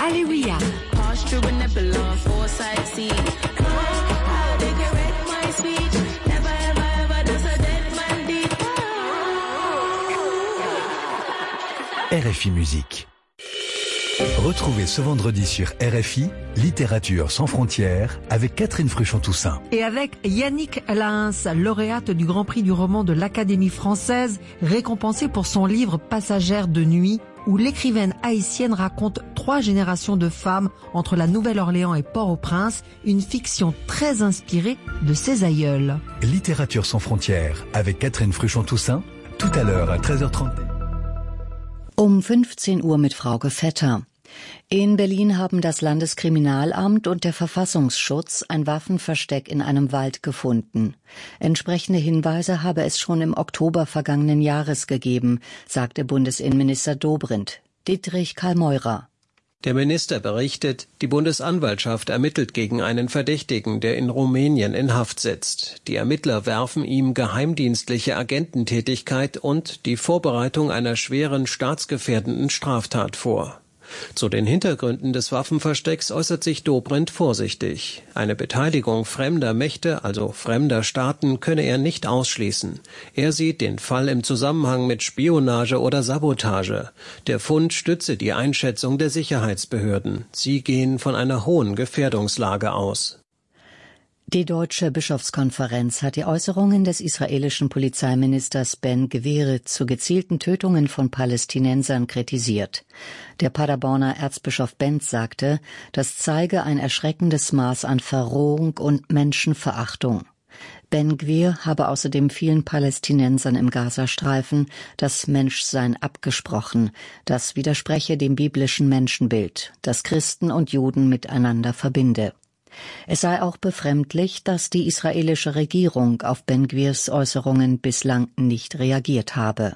Alléluia. RFI Musique. Retrouvez ce vendredi sur RFI Littérature sans frontières avec Catherine Fruchon-Toussaint. Et avec Yannick Lahens, lauréate du Grand Prix du roman de l'Académie française, récompensée pour son livre Passagère de nuit, où l'écrivaine haïtienne raconte 3 générations de femmes entre la Nouvelle-Orléans et Port-au-Prince, une fiction très inspirée de ses aïeuls. Littérature sans frontières avec Catherine Fruchon-Toussaint, tout à l'heure à 13h30. 15 Uhr mit Frauke Vetter. In Berlin haben das Landeskriminalamt und der Verfassungsschutz ein Waffenversteck in einem Wald gefunden. Entsprechende Hinweise habe es schon im Oktober vergangenen Jahres gegeben, sagte Bundesinnenminister Dobrindt. Dietrich Karl-Meurer. Der Minister berichtet, die Bundesanwaltschaft ermittelt gegen einen Verdächtigen, der in Rumänien in Haft sitzt. Die Ermittler werfen ihm geheimdienstliche Agententätigkeit und die Vorbereitung einer schweren staatsgefährdenden Straftat vor. Zu den Hintergründen des Waffenverstecks äußert sich Dobrindt vorsichtig. Eine Beteiligung fremder Mächte, also fremder Staaten, könne er nicht ausschließen. Er sieht den Fall im Zusammenhang mit Spionage oder Sabotage. Der Fund stütze die Einschätzung der Sicherheitsbehörden. Sie gehen von einer hohen Gefährdungslage aus. Die Deutsche Bischofskonferenz hat die Äußerungen des israelischen Polizeiministers Ben-Gvir zu gezielten Tötungen von Palästinensern kritisiert. Der Paderborner Erzbischof Benz sagte, das zeige ein erschreckendes Maß an Verrohung und Menschenverachtung. Ben-Gvir habe außerdem vielen Palästinensern im Gazastreifen das Menschsein abgesprochen. Das widerspreche dem biblischen Menschenbild, das Christen und Juden miteinander verbinde. Es sei auch befremdlich, dass die israelische Regierung auf Ben-Gvirs Äußerungen bislang nicht reagiert habe.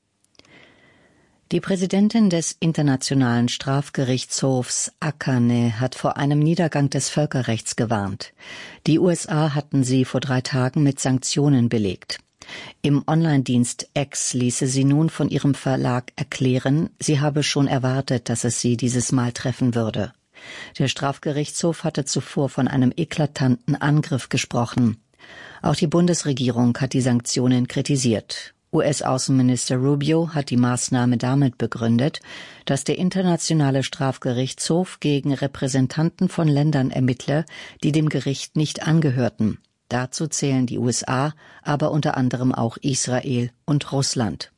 Die Präsidentin des Internationalen Strafgerichtshofs Akane hat vor einem Niedergang des Völkerrechts gewarnt. Die USA hatten sie vor 3 Tagen mit Sanktionen belegt. Im Online-Dienst X ließe sie nun von ihrem Verlag erklären, sie habe schon erwartet, dass es sie dieses Mal treffen würde. Der Strafgerichtshof hatte zuvor von einem eklatanten Angriff gesprochen. Auch die Bundesregierung hat die Sanktionen kritisiert. US-Außenminister Rubio hat die Maßnahme damit begründet, dass der Internationale Strafgerichtshof gegen Repräsentanten von Ländern ermittle, die dem Gericht nicht angehörten. Dazu zählen die USA, aber unter anderem auch Israel und Russland.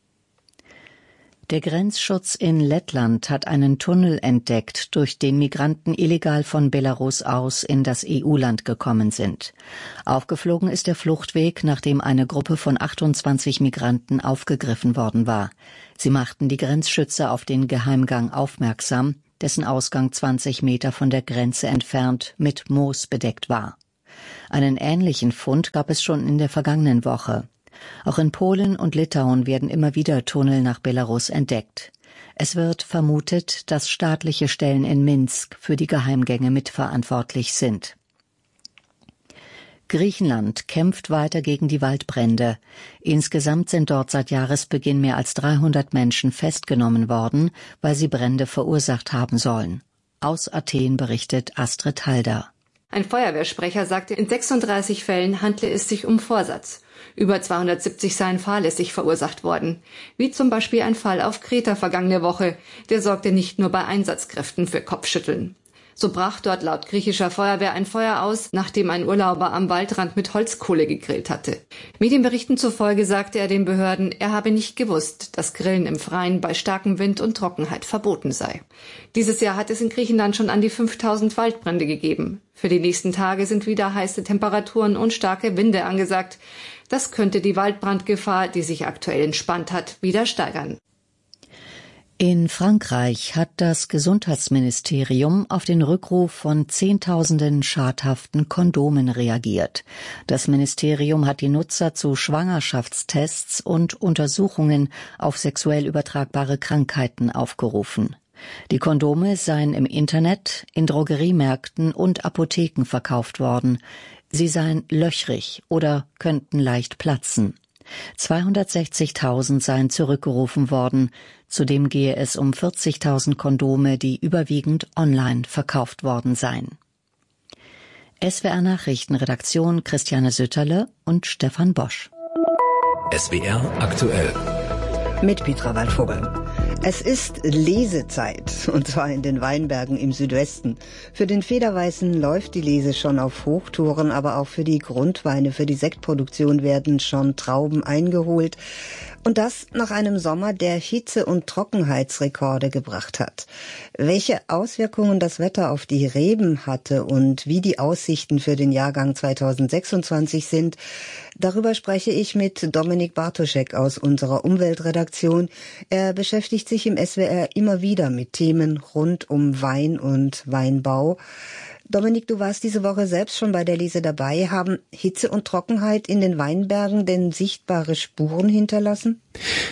Der Grenzschutz in Lettland hat einen Tunnel entdeckt, durch den Migranten illegal von Belarus aus in das EU-Land gekommen sind. Aufgeflogen ist der Fluchtweg, nachdem eine Gruppe von 28 Migranten aufgegriffen worden war. Sie machten die Grenzschützer auf den Geheimgang aufmerksam, dessen Ausgang 20 Meter von der Grenze entfernt mit Moos bedeckt war. Einen ähnlichen Fund gab es schon in der vergangenen Woche. Auch in Polen und Litauen werden immer wieder Tunnel nach Belarus entdeckt. Es wird vermutet, dass staatliche Stellen in Minsk für die Geheimgänge mitverantwortlich sind. Griechenland kämpft weiter gegen die Waldbrände. Insgesamt sind dort seit Jahresbeginn mehr als 300 Menschen festgenommen worden, weil sie Brände verursacht haben sollen. Aus Athen berichtet Astrid Halder. Ein Feuerwehrsprecher sagte, in 36 Fällen handle es sich um Vorsatz. Über 270 seien fahrlässig verursacht worden. Wie zum Beispiel ein Fall auf Kreta vergangene Woche. Der sorgte nicht nur bei Einsatzkräften für Kopfschütteln. So brach dort laut griechischer Feuerwehr ein Feuer aus, nachdem ein Urlauber am Waldrand mit Holzkohle gegrillt hatte. Medienberichten zufolge sagte er den Behörden, er habe nicht gewusst, dass Grillen im Freien bei starkem Wind und Trockenheit verboten sei. Dieses Jahr hat es in Griechenland schon an die 5000 Waldbrände gegeben. Für die nächsten Tage sind wieder heiße Temperaturen und starke Winde angesagt. Das könnte die Waldbrandgefahr, die sich aktuell entspannt hat, wieder steigern. In Frankreich hat das Gesundheitsministerium auf den Rückruf von Zehntausenden schadhaften Kondomen reagiert. Das Ministerium hat die Nutzer zu Schwangerschaftstests und Untersuchungen auf sexuell übertragbare Krankheiten aufgerufen. Die Kondome seien im Internet, in Drogeriemärkten und Apotheken verkauft worden. Sie seien löchrig oder könnten leicht platzen. 260.000 seien zurückgerufen worden. Zudem gehe es um 40.000 Kondome, die überwiegend online verkauft worden seien. SWR Nachrichtenredaktion Christiane Sütterle und Stefan Bosch. SWR aktuell. Mit Petra Waldvogel. Es ist Lesezeit, und zwar in den Weinbergen im Südwesten. Für den Federweißen läuft die Lese schon auf Hochtouren, aber auch für die Grundweine, für die Sektproduktion werden schon Trauben eingeholt. Und das nach einem Sommer, der Hitze- und Trockenheitsrekorde gebracht hat. Welche Auswirkungen das Wetter auf die Reben hatte und wie die Aussichten für den Jahrgang 2026 sind, darüber spreche ich mit Dominik Bartoschek aus unserer Umweltredaktion. Er beschäftigt sich im SWR immer wieder mit Themen rund um Wein und Weinbau. Dominik, du warst diese Woche selbst schon bei der Lese dabei. Haben Hitze und Trockenheit in den Weinbergen denn sichtbare Spuren hinterlassen?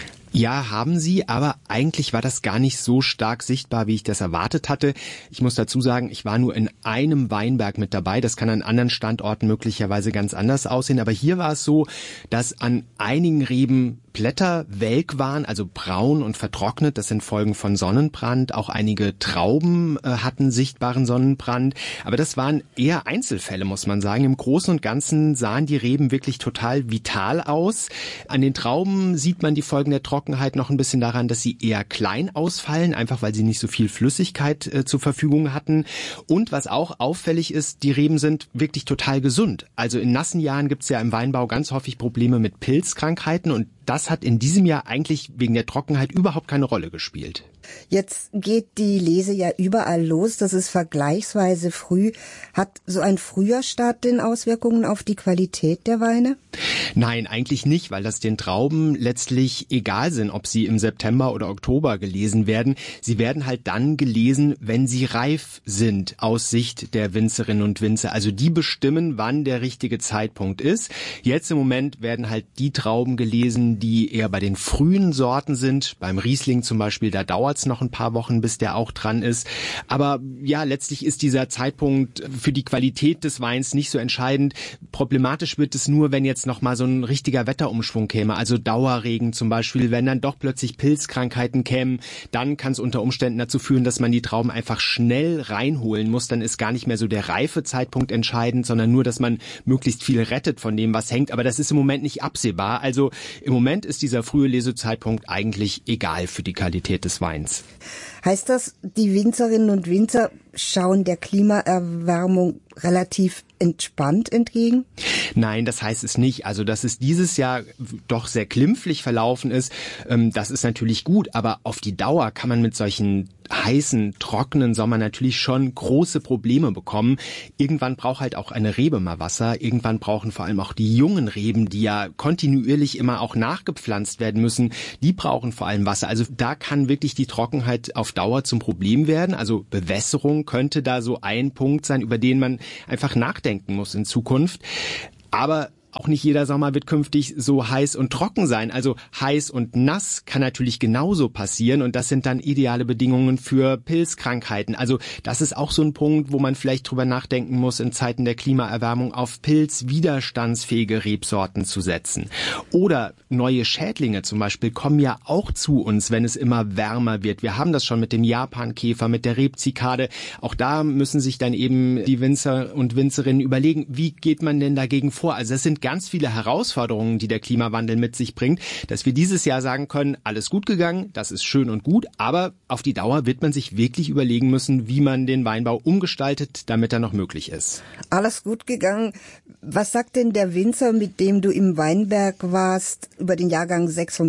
Ja, haben sie, aber eigentlich war das gar nicht so stark sichtbar, wie ich das erwartet hatte. Ich muss dazu sagen, ich war nur in einem Weinberg mit dabei. Das kann an anderen Standorten möglicherweise ganz anders aussehen. Aber hier war es so, dass an einigen Reben Blätter welk waren, also braun und vertrocknet. Das sind Folgen von Sonnenbrand. Auch einige Trauben hatten sichtbaren Sonnenbrand. Aber das waren eher Einzelfälle, muss man sagen. Im Großen und Ganzen sahen die Reben wirklich total vital aus. An den Trauben sieht man die Folgen der Trockenheit noch ein bisschen daran, dass sie eher klein ausfallen, einfach weil sie nicht so viel Flüssigkeit zur Verfügung hatten. Und was auch auffällig ist, die Reben sind wirklich total gesund. Also in nassen Jahren gibt es ja im Weinbau ganz häufig Probleme mit Pilzkrankheiten und das hat in diesem Jahr eigentlich wegen der Trockenheit überhaupt keine Rolle gespielt. Jetzt geht die Lese ja überall los. Das ist vergleichsweise früh. Hat so ein früher Start denn Auswirkungen auf die Qualität der Weine? Nein, eigentlich nicht, weil das den Trauben letztlich egal sind, ob sie im September oder Oktober gelesen werden. Sie werden halt dann gelesen, wenn sie reif sind, aus Sicht der Winzerinnen und Winzer. Also die bestimmen, wann der richtige Zeitpunkt ist. Jetzt im Moment werden halt die Trauben gelesen, die eher bei den frühen Sorten sind. Beim Riesling zum Beispiel, da dauert es noch ein paar Wochen, bis der auch dran ist. Aber ja, letztlich ist dieser Zeitpunkt für die Qualität des Weins nicht so entscheidend. Problematisch wird es nur, wenn jetzt noch mal so ein richtiger Wetterumschwung käme, also Dauerregen zum Beispiel. Wenn dann doch plötzlich Pilzkrankheiten kämen, dann kann es unter Umständen dazu führen, dass man die Trauben einfach schnell reinholen muss. Dann ist gar nicht mehr so der Reifezeitpunkt entscheidend, sondern nur, dass man möglichst viel rettet von dem, was hängt. Aber das ist im Moment nicht absehbar. Also im Moment ist dieser frühe Lesezeitpunkt eigentlich egal für die Qualität des Weins. Heißt das, die Winzerinnen und Winzer schauen der Klimaerwärmung relativ entspannt entgegen? Nein, das heißt es nicht. Also, dass es dieses Jahr doch sehr glimpflich verlaufen ist, das ist natürlich gut. Aber auf die Dauer kann man mit solchen heißen, trockenen Sommer natürlich schon große Probleme bekommen. Irgendwann braucht halt auch eine Rebe mal Wasser. Irgendwann brauchen vor allem auch die jungen Reben, die ja kontinuierlich immer auch nachgepflanzt werden müssen, die brauchen vor allem Wasser. Also da kann wirklich die Trockenheit auf Dauer zum Problem werden. Also Bewässerung könnte da so ein Punkt sein, über den man einfach nachdenken muss in Zukunft. Aber auch nicht jeder Sommer wird künftig so heiß und trocken sein. Also heiß und nass kann natürlich genauso passieren und das sind dann ideale Bedingungen für Pilzkrankheiten. Also das ist auch so ein Punkt, wo man vielleicht drüber nachdenken muss, in Zeiten der Klimaerwärmung auf pilzwiderstandsfähige Rebsorten zu setzen. Oder neue Schädlinge zum Beispiel kommen ja auch zu uns, wenn es immer wärmer wird. Wir haben das schon mit dem Japankäfer, mit der Rebzikade. Auch da müssen sich dann eben die Winzer und Winzerinnen überlegen, wie geht man denn dagegen vor? Also das sind ganz viele Herausforderungen, die der Klimawandel mit sich bringt, dass wir dieses Jahr sagen können, alles gut gegangen, das ist schön und gut, aber auf die Dauer wird man sich wirklich überlegen müssen, wie man den Weinbau umgestaltet, damit er noch möglich ist. Alles gut gegangen. Was sagt denn der Winzer, mit dem du im Weinberg warst, über den Jahrgang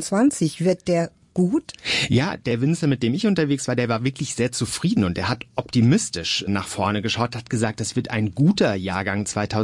26? Wird der gut? Ja, der Winzer, mit dem ich unterwegs war, der war wirklich sehr zufrieden und der hat optimistisch nach vorne geschaut, hat gesagt, das wird ein guter Jahrgang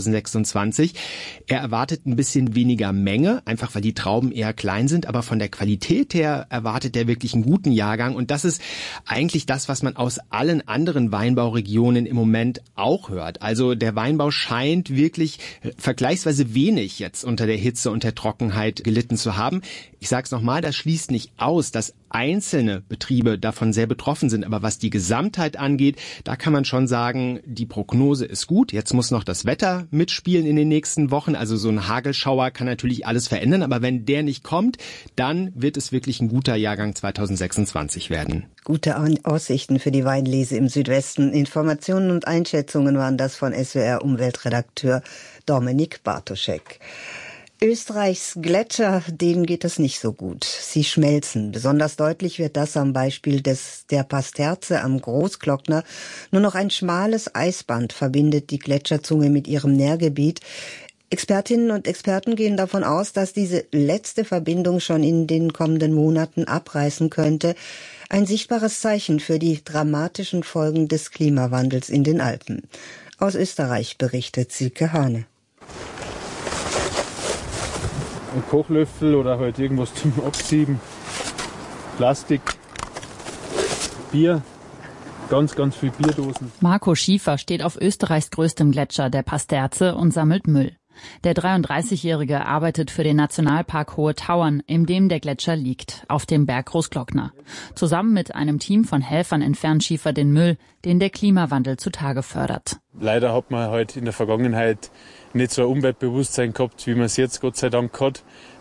2026. Er erwartet ein bisschen weniger Menge, einfach weil die Trauben eher klein sind, aber von der Qualität her erwartet er wirklich einen guten Jahrgang und das ist eigentlich das, was man aus allen anderen Weinbauregionen im Moment auch hört. Also der Weinbau scheint wirklich vergleichsweise wenig jetzt unter der Hitze und der Trockenheit gelitten zu haben. Ich sage es nochmal, das schließt nicht aus, muss, dass einzelne Betriebe davon sehr betroffen sind. Aber was die Gesamtheit angeht, da kann man schon sagen, die Prognose ist gut. Jetzt muss noch das Wetter mitspielen in den nächsten Wochen. Also so ein Hagelschauer kann natürlich alles verändern. Aber wenn der nicht kommt, dann wird es wirklich ein guter Jahrgang 2026 werden. Gute Aussichten für die Weinlese im Südwesten. Informationen und Einschätzungen waren das von SWR-Umweltredakteur Dominik Bartoschek. Österreichs Gletscher, denen geht es nicht so gut. Sie schmelzen. Besonders deutlich wird das am Beispiel der Pasterze am Großglockner. Nur noch ein schmales Eisband verbindet die Gletscherzunge mit ihrem Nährgebiet. Expertinnen und Experten gehen davon aus, dass diese letzte Verbindung schon in den kommenden Monaten abreißen könnte. Ein sichtbares Zeichen für die dramatischen Folgen des Klimawandels in den Alpen. Aus Österreich berichtet Silke Hane. Ein Kochlöffel oder halt irgendwas zum Absieben, Plastik, Bier, ganz viel Bierdosen. Marco Schiefer steht auf Österreichs größtem Gletscher, der Pasterze, und sammelt Müll. Der 33-Jährige arbeitet für den Nationalpark Hohe Tauern, in dem der Gletscher liegt, auf dem Berg Großglockner. Zusammen mit einem Team von Helfern entfernt Schiefer den Müll, den der Klimawandel zutage fördert. Leider hat man halt in der Vergangenheit nicht so ein Umweltbewusstsein gehabt, wie man es jetzt Gott sei Dank hat.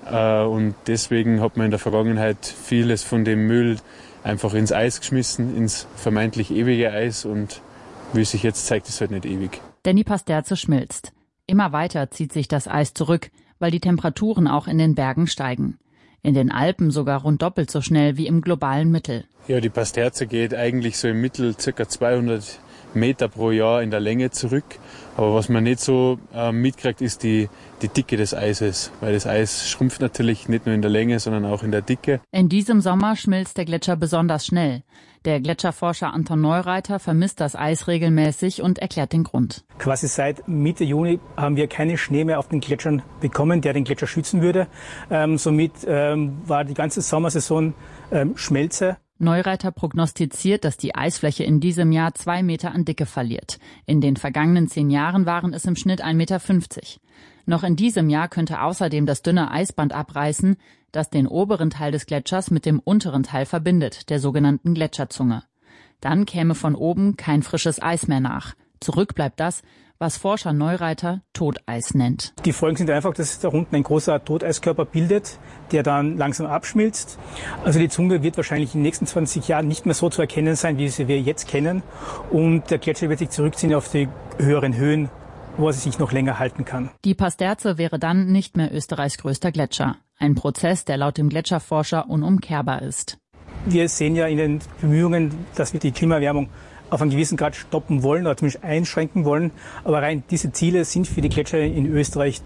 Und deswegen hat man in der Vergangenheit vieles von dem Müll einfach ins Eis geschmissen, ins vermeintlich ewige Eis. Und wie sich jetzt zeigt, ist es halt nicht ewig. Denn die Pasterze schmilzt. Immer weiter zieht sich das Eis zurück, weil die Temperaturen auch in den Bergen steigen. In den Alpen sogar rund doppelt so schnell wie im globalen Mittel. Ja, die Pasterze geht eigentlich so im Mittel ca. 200 Meter pro Jahr in der Länge zurück. Aber was man nicht so mitkriegt, ist die Dicke des Eises. Weil das Eis schrumpft natürlich nicht nur in der Länge, sondern auch in der Dicke. In diesem Sommer schmilzt der Gletscher besonders schnell. Der Gletscherforscher Anton Neureiter vermisst das Eis regelmäßig und erklärt den Grund. Quasi seit Mitte Juni haben wir keinen Schnee mehr auf den Gletschern bekommen, der den Gletscher schützen würde. Somit war die ganze Sommersaison Schmelze. Neureiter prognostiziert, dass die Eisfläche in diesem Jahr 2 Meter an Dicke verliert. In den vergangenen 10 Jahren waren es im Schnitt 1,50 Meter. Noch in diesem Jahr könnte außerdem das dünne Eisband abreißen, das den oberen Teil des Gletschers mit dem unteren Teil verbindet, der sogenannten Gletscherzunge. Dann käme von oben kein frisches Eis mehr nach. Zurück bleibt das, was Forscher Neureiter Toteis nennt. Die Folgen sind einfach, dass sich da unten ein großer Toteiskörper bildet, der dann langsam abschmilzt. Also die Zunge wird wahrscheinlich in den nächsten 20 Jahren nicht mehr so zu erkennen sein, wie sie wir jetzt kennen. Und der Gletscher wird sich zurückziehen auf die höheren Höhen, wo er sich noch länger halten kann. Die Pasterze wäre dann nicht mehr Österreichs größter Gletscher. Ein Prozess, der laut dem Gletscherforscher unumkehrbar ist. Wir sehen ja in den Bemühungen, dass wir die Klimaerwärmung auf einen gewissen Grad stoppen wollen oder zumindest einschränken wollen. Aber rein diese Ziele sind für die Gletscher in Österreich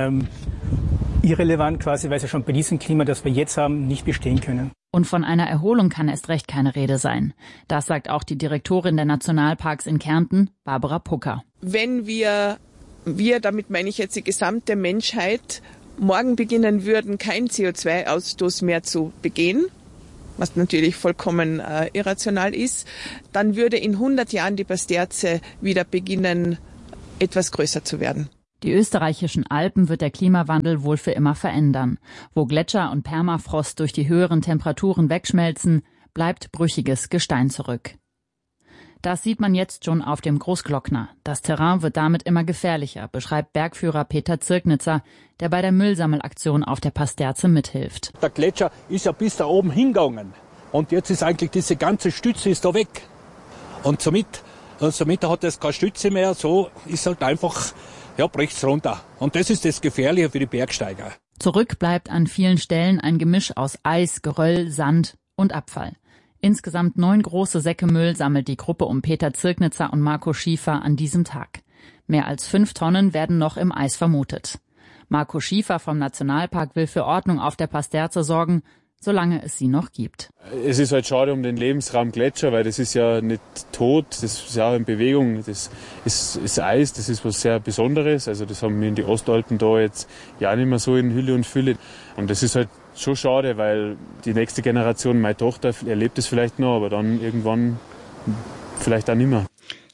irrelevant quasi, weil sie schon bei diesem Klima, das wir jetzt haben, nicht bestehen können. Und von einer Erholung kann erst recht keine Rede sein. Das sagt auch die Direktorin der Nationalparks in Kärnten, Barbara Pucker. Wenn wir, damit meine ich jetzt die gesamte Menschheit, morgen beginnen würden, keinen CO2-Ausstoß mehr zu begehen, was natürlich vollkommen irrational ist, dann würde in 100 Jahren die Pasterze wieder beginnen, etwas größer zu werden. Die österreichischen Alpen wird der Klimawandel wohl für immer verändern. Wo Gletscher und Permafrost durch die höheren Temperaturen wegschmelzen, bleibt brüchiges Gestein zurück. Das sieht man jetzt schon auf dem Großglockner. Das Terrain wird damit immer gefährlicher, beschreibt Bergführer Peter Zirknitzer, der bei der Müllsammelaktion auf der Pasterze mithilft. Der Gletscher ist ja bis da oben hingegangen. Und jetzt ist eigentlich diese ganze Stütze ist da weg. Und somit hat es keine Stütze mehr. So ist halt einfach, ja, bricht's runter. Und das ist das Gefährliche für die Bergsteiger. Zurück bleibt an vielen Stellen ein Gemisch aus Eis, Geröll, Sand und Abfall. Insgesamt 9 große Säcke Müll sammelt die Gruppe um Peter Zirknitzer und Marco Schiefer an diesem Tag. Mehr als 5 Tonnen werden noch im Eis vermutet. Marco Schiefer vom Nationalpark will für Ordnung auf der Pasterze sorgen, solange es sie noch gibt. Es ist halt schade um den Lebensraum Gletscher, weil das ist ja nicht tot, das ist ja auch in Bewegung. Das ist Eis, das ist was sehr Besonderes. Also das haben wir in die Ostalpen da jetzt ja nicht mehr so in Hülle und Fülle. Und das ist halt schon schade, weil die nächste Generation, meine Tochter, erlebt es vielleicht noch, aber dann irgendwann vielleicht auch nicht mehr.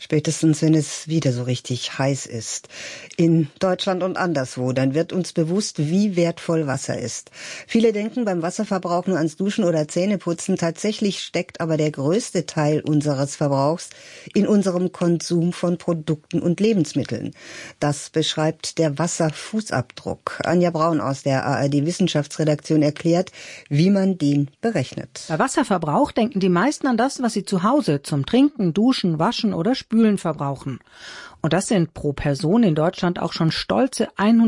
Spätestens, wenn es wieder so richtig heiß ist. In Deutschland und anderswo, dann wird uns bewusst, wie wertvoll Wasser ist. Viele denken beim Wasserverbrauch nur ans Duschen oder Zähneputzen. Tatsächlich steckt aber der größte Teil unseres Verbrauchs in unserem Konsum von Produkten und Lebensmitteln. Das beschreibt der Wasserfußabdruck. Anja Braun aus der ARD-Wissenschaftsredaktion erklärt, wie man den berechnet. Bei Wasserverbrauch denken die meisten an das, was sie zu Hause zum Trinken, Duschen, Waschen oder Spülen verbrauchen. Und das sind pro Person in Deutschland auch schon stolze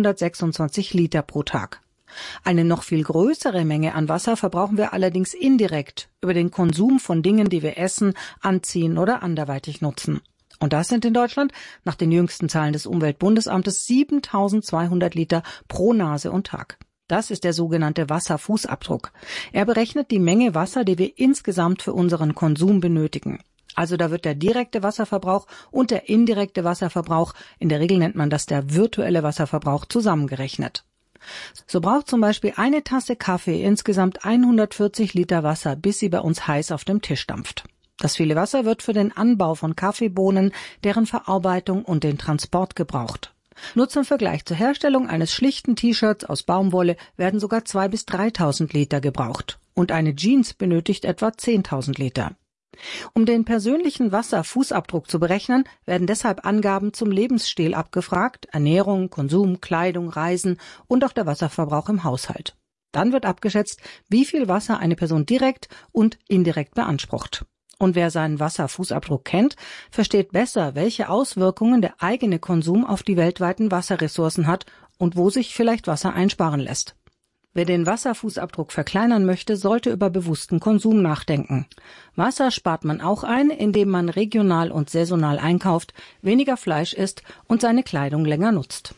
126 Liter pro Tag. Eine noch viel größere Menge an Wasser verbrauchen wir allerdings indirekt über den Konsum von Dingen, die wir essen, anziehen oder anderweitig nutzen. Und das sind in Deutschland nach den jüngsten Zahlen des Umweltbundesamtes 7.200 Liter pro Nase und Tag. Das ist der sogenannte Wasserfußabdruck. Er berechnet die Menge Wasser, die wir insgesamt für unseren Konsum benötigen. Also da wird der direkte Wasserverbrauch und der indirekte Wasserverbrauch, in der Regel nennt man das der virtuelle Wasserverbrauch, zusammengerechnet. So braucht zum Beispiel eine Tasse Kaffee insgesamt 140 Liter Wasser, bis sie bei uns heiß auf dem Tisch dampft. Das viele Wasser wird für den Anbau von Kaffeebohnen, deren Verarbeitung und den Transport gebraucht. Nur zum Vergleich: zur Herstellung eines schlichten T-Shirts aus Baumwolle werden sogar 2.000 bis 3.000 Liter gebraucht. Und eine Jeans benötigt etwa 10.000 Liter. Um den persönlichen Wasserfußabdruck zu berechnen, werden deshalb Angaben zum Lebensstil abgefragt: Ernährung, Konsum, Kleidung, Reisen und auch der Wasserverbrauch im Haushalt. Dann wird abgeschätzt, wie viel Wasser eine Person direkt und indirekt beansprucht. Und wer seinen Wasserfußabdruck kennt, versteht besser, welche Auswirkungen der eigene Konsum auf die weltweiten Wasserressourcen hat und wo sich vielleicht Wasser einsparen lässt. Wer den Wasserfußabdruck verkleinern möchte, sollte über bewussten Konsum nachdenken. Wasser spart man auch ein, indem man regional und saisonal einkauft, weniger Fleisch isst und seine Kleidung länger nutzt.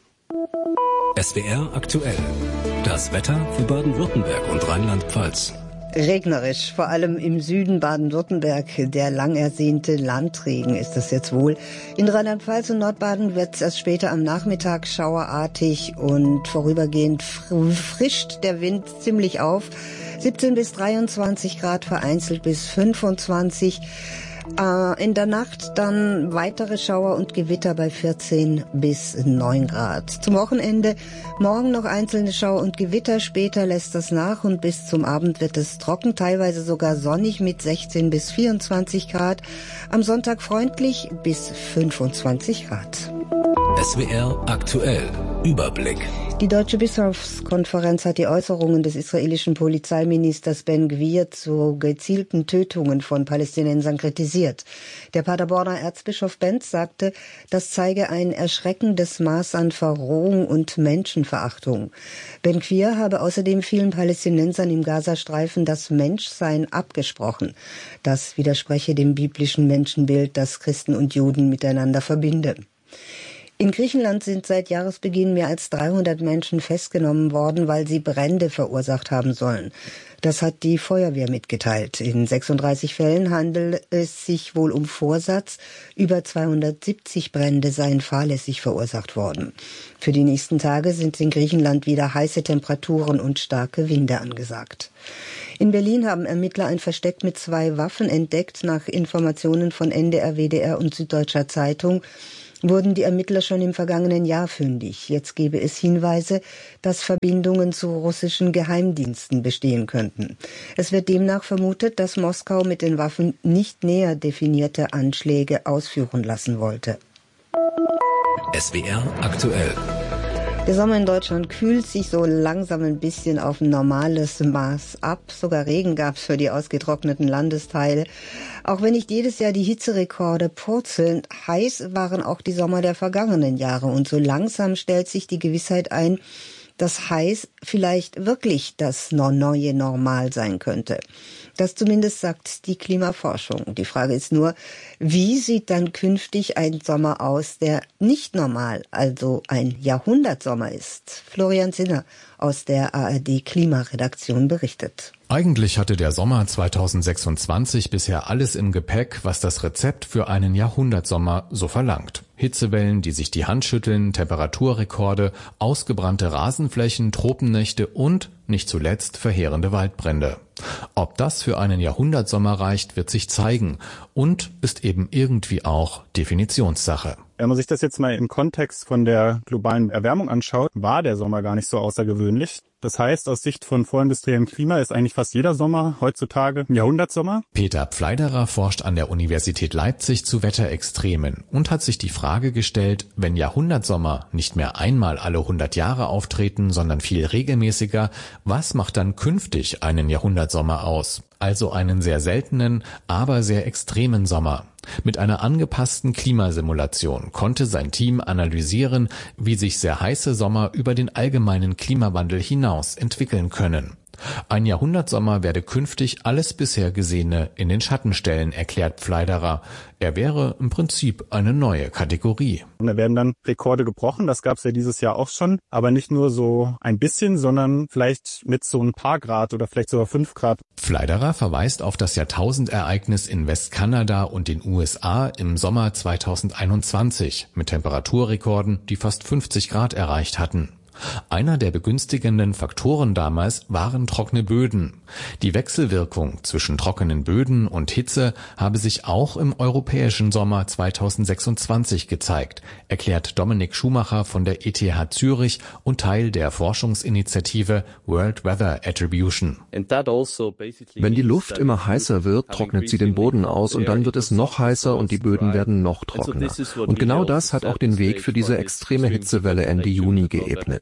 SWR aktuell. Das Wetter für Baden-Württemberg und Rheinland-Pfalz. Regnerisch, vor allem im Süden Baden-Württemberg. Der lang ersehnte Landregen ist es jetzt wohl. In Rheinland-Pfalz und Nordbaden wird es erst später am Nachmittag schauerartig und vorübergehend frischt der Wind ziemlich auf. 17 bis 23 Grad, vereinzelt bis 25. In der Nacht dann weitere Schauer und Gewitter bei 14 bis 9 Grad. Zum Wochenende morgen noch einzelne Schauer und Gewitter, später lässt das nach und bis zum Abend wird es trocken, teilweise sogar sonnig mit 16 bis 24 Grad. Am Sonntag freundlich bis 25 Grad. SWR aktuell. Überblick. Die Deutsche Bischofskonferenz hat die Äußerungen des israelischen Polizeiministers Ben Gvir zu gezielten Tötungen von Palästinensern kritisiert. Der Paderborner Erzbischof Benz sagte, das zeige ein erschreckendes Maß an Verrohung und Menschenverachtung. Ben Gvir habe außerdem vielen Palästinensern im Gazastreifen das Menschsein abgesprochen. Das widerspreche dem biblischen Menschenbild, das Christen und Juden miteinander verbinde. In Griechenland sind seit Jahresbeginn mehr als 300 Menschen festgenommen worden, weil sie Brände verursacht haben sollen. Das hat die Feuerwehr mitgeteilt. In 36 Fällen handelt es sich wohl um Vorsatz. Über 270 Brände seien fahrlässig verursacht worden. Für die nächsten Tage sind in Griechenland wieder heiße Temperaturen und starke Winde angesagt. In Berlin haben Ermittler ein Versteck mit 2 Waffen entdeckt. Nach Informationen von NDR, WDR und Süddeutscher Zeitung wurden die Ermittler schon im vergangenen Jahr fündig. Jetzt gebe es Hinweise, dass Verbindungen zu russischen Geheimdiensten bestehen könnten. Es wird demnach vermutet, dass Moskau mit den Waffen nicht näher definierte Anschläge ausführen lassen wollte. SWR aktuell. Der Sommer in Deutschland kühlt sich so langsam ein bisschen auf ein normales Maß ab. Sogar Regen gab es für die ausgetrockneten Landesteile. Auch wenn nicht jedes Jahr die Hitzerekorde purzeln, heiß waren auch die Sommer der vergangenen Jahre. Und so langsam stellt sich die Gewissheit ein, dass heiß vielleicht wirklich das neue Normal sein könnte. Das zumindest sagt die Klimaforschung. Die Frage ist nur, wie sieht dann künftig ein Sommer aus, der nicht normal, also ein Jahrhundertsommer ist? Florian Sinner aus der ARD-Klimaredaktion berichtet. Eigentlich hatte der Sommer 2026 bisher alles im Gepäck, was das Rezept für einen Jahrhundertsommer so verlangt. Hitzewellen, die sich die Hand schütteln, Temperaturrekorde, ausgebrannte Rasenflächen, Tropennächte und, nicht zuletzt, verheerende Waldbrände. Ob das für einen Jahrhundertsommer reicht, wird sich zeigen und ist eben irgendwie auch Definitionssache. Wenn man sich das jetzt mal im Kontext von der globalen Erwärmung anschaut, war der Sommer gar nicht so außergewöhnlich. Das heißt, aus Sicht von vorindustriellem Klima ist eigentlich fast jeder Sommer heutzutage ein Jahrhundertsommer. Peter Pfleiderer forscht an der Universität Leipzig zu Wetterextremen und hat sich die Frage gestellt, wenn Jahrhundertsommer nicht mehr einmal alle 100 Jahre auftreten, sondern viel regelmäßiger, was macht dann künftig einen Jahrhundertsommer aus? Also einen sehr seltenen, aber sehr extremen Sommer. Mit einer angepassten Klimasimulation konnte sein Team analysieren, wie sich sehr heiße Sommer über den allgemeinen Klimawandel hinaus entwickeln können. Ein Jahrhundertsommer werde künftig alles bisher Gesehene in den Schatten stellen, erklärt Pfleiderer. Er wäre im Prinzip eine neue Kategorie. Und da werden dann Rekorde gebrochen, das gab es ja dieses Jahr auch schon, aber nicht nur so ein bisschen, sondern vielleicht mit so ein paar Grad oder vielleicht sogar 5 Grad. Pfleiderer verweist auf das Jahrtausendereignis in Westkanada und den USA im Sommer 2021 mit Temperaturrekorden, die fast 50 Grad erreicht hatten. Einer der begünstigenden Faktoren damals waren trockene Böden. Die Wechselwirkung zwischen trockenen Böden und Hitze habe sich auch im europäischen Sommer 2026 gezeigt, erklärt Dominik Schumacher von der ETH Zürich und Teil der Forschungsinitiative World Weather Attribution. Wenn die Luft immer heißer wird, trocknet sie den Boden aus und dann wird es noch heißer und die Böden werden noch trockener. Und genau das hat auch den Weg für diese extreme Hitzewelle Ende Juni geebnet.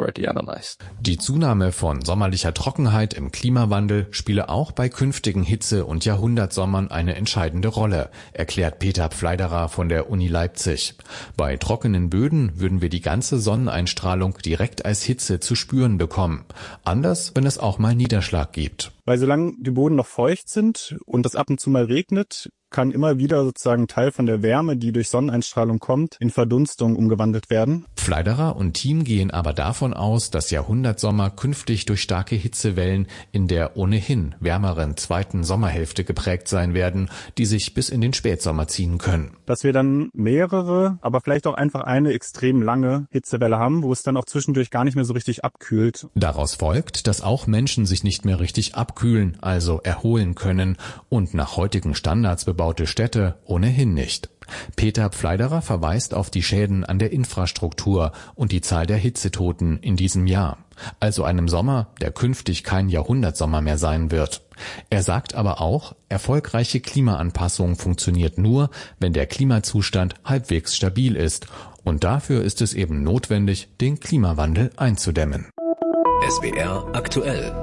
Die Zunahme von sommerlicher Trockenheit im Klimawandel spiele auch bei künftigen Hitze- und Jahrhundertsommern eine entscheidende Rolle, erklärt Peter Pfleiderer von der Uni Leipzig. Bei trockenen Böden würden wir die ganze Sonneneinstrahlung direkt als Hitze zu spüren bekommen. Anders, wenn es auch mal Niederschlag gibt. Weil solange die Boden noch feucht sind und es ab und zu mal regnet, kann immer wieder sozusagen Teil von der Wärme, die durch Sonneneinstrahlung kommt, in Verdunstung umgewandelt werden. Pfleiderer und Team gehen aber davon aus, dass Jahrhundertsommer künftig durch starke Hitzewellen in der ohnehin wärmeren zweiten Sommerhälfte geprägt sein werden, die sich bis in den Spätsommer ziehen können. Dass wir dann mehrere, aber vielleicht auch einfach eine extrem lange Hitzewelle haben, wo es dann auch zwischendurch gar nicht mehr so richtig abkühlt. Daraus folgt, dass auch Menschen sich nicht mehr richtig abkühlen, also erholen können und nach heutigen Standards bebaute Städte ohnehin nicht. Peter Pfleiderer verweist auf die Schäden an der Infrastruktur und die Zahl der Hitzetoten in diesem Jahr. Also einem Sommer, der künftig kein Jahrhundertsommer mehr sein wird. Er sagt aber auch, erfolgreiche Klimaanpassung funktioniert nur, wenn der Klimazustand halbwegs stabil ist. Und dafür ist es eben notwendig, den Klimawandel einzudämmen. SWR aktuell.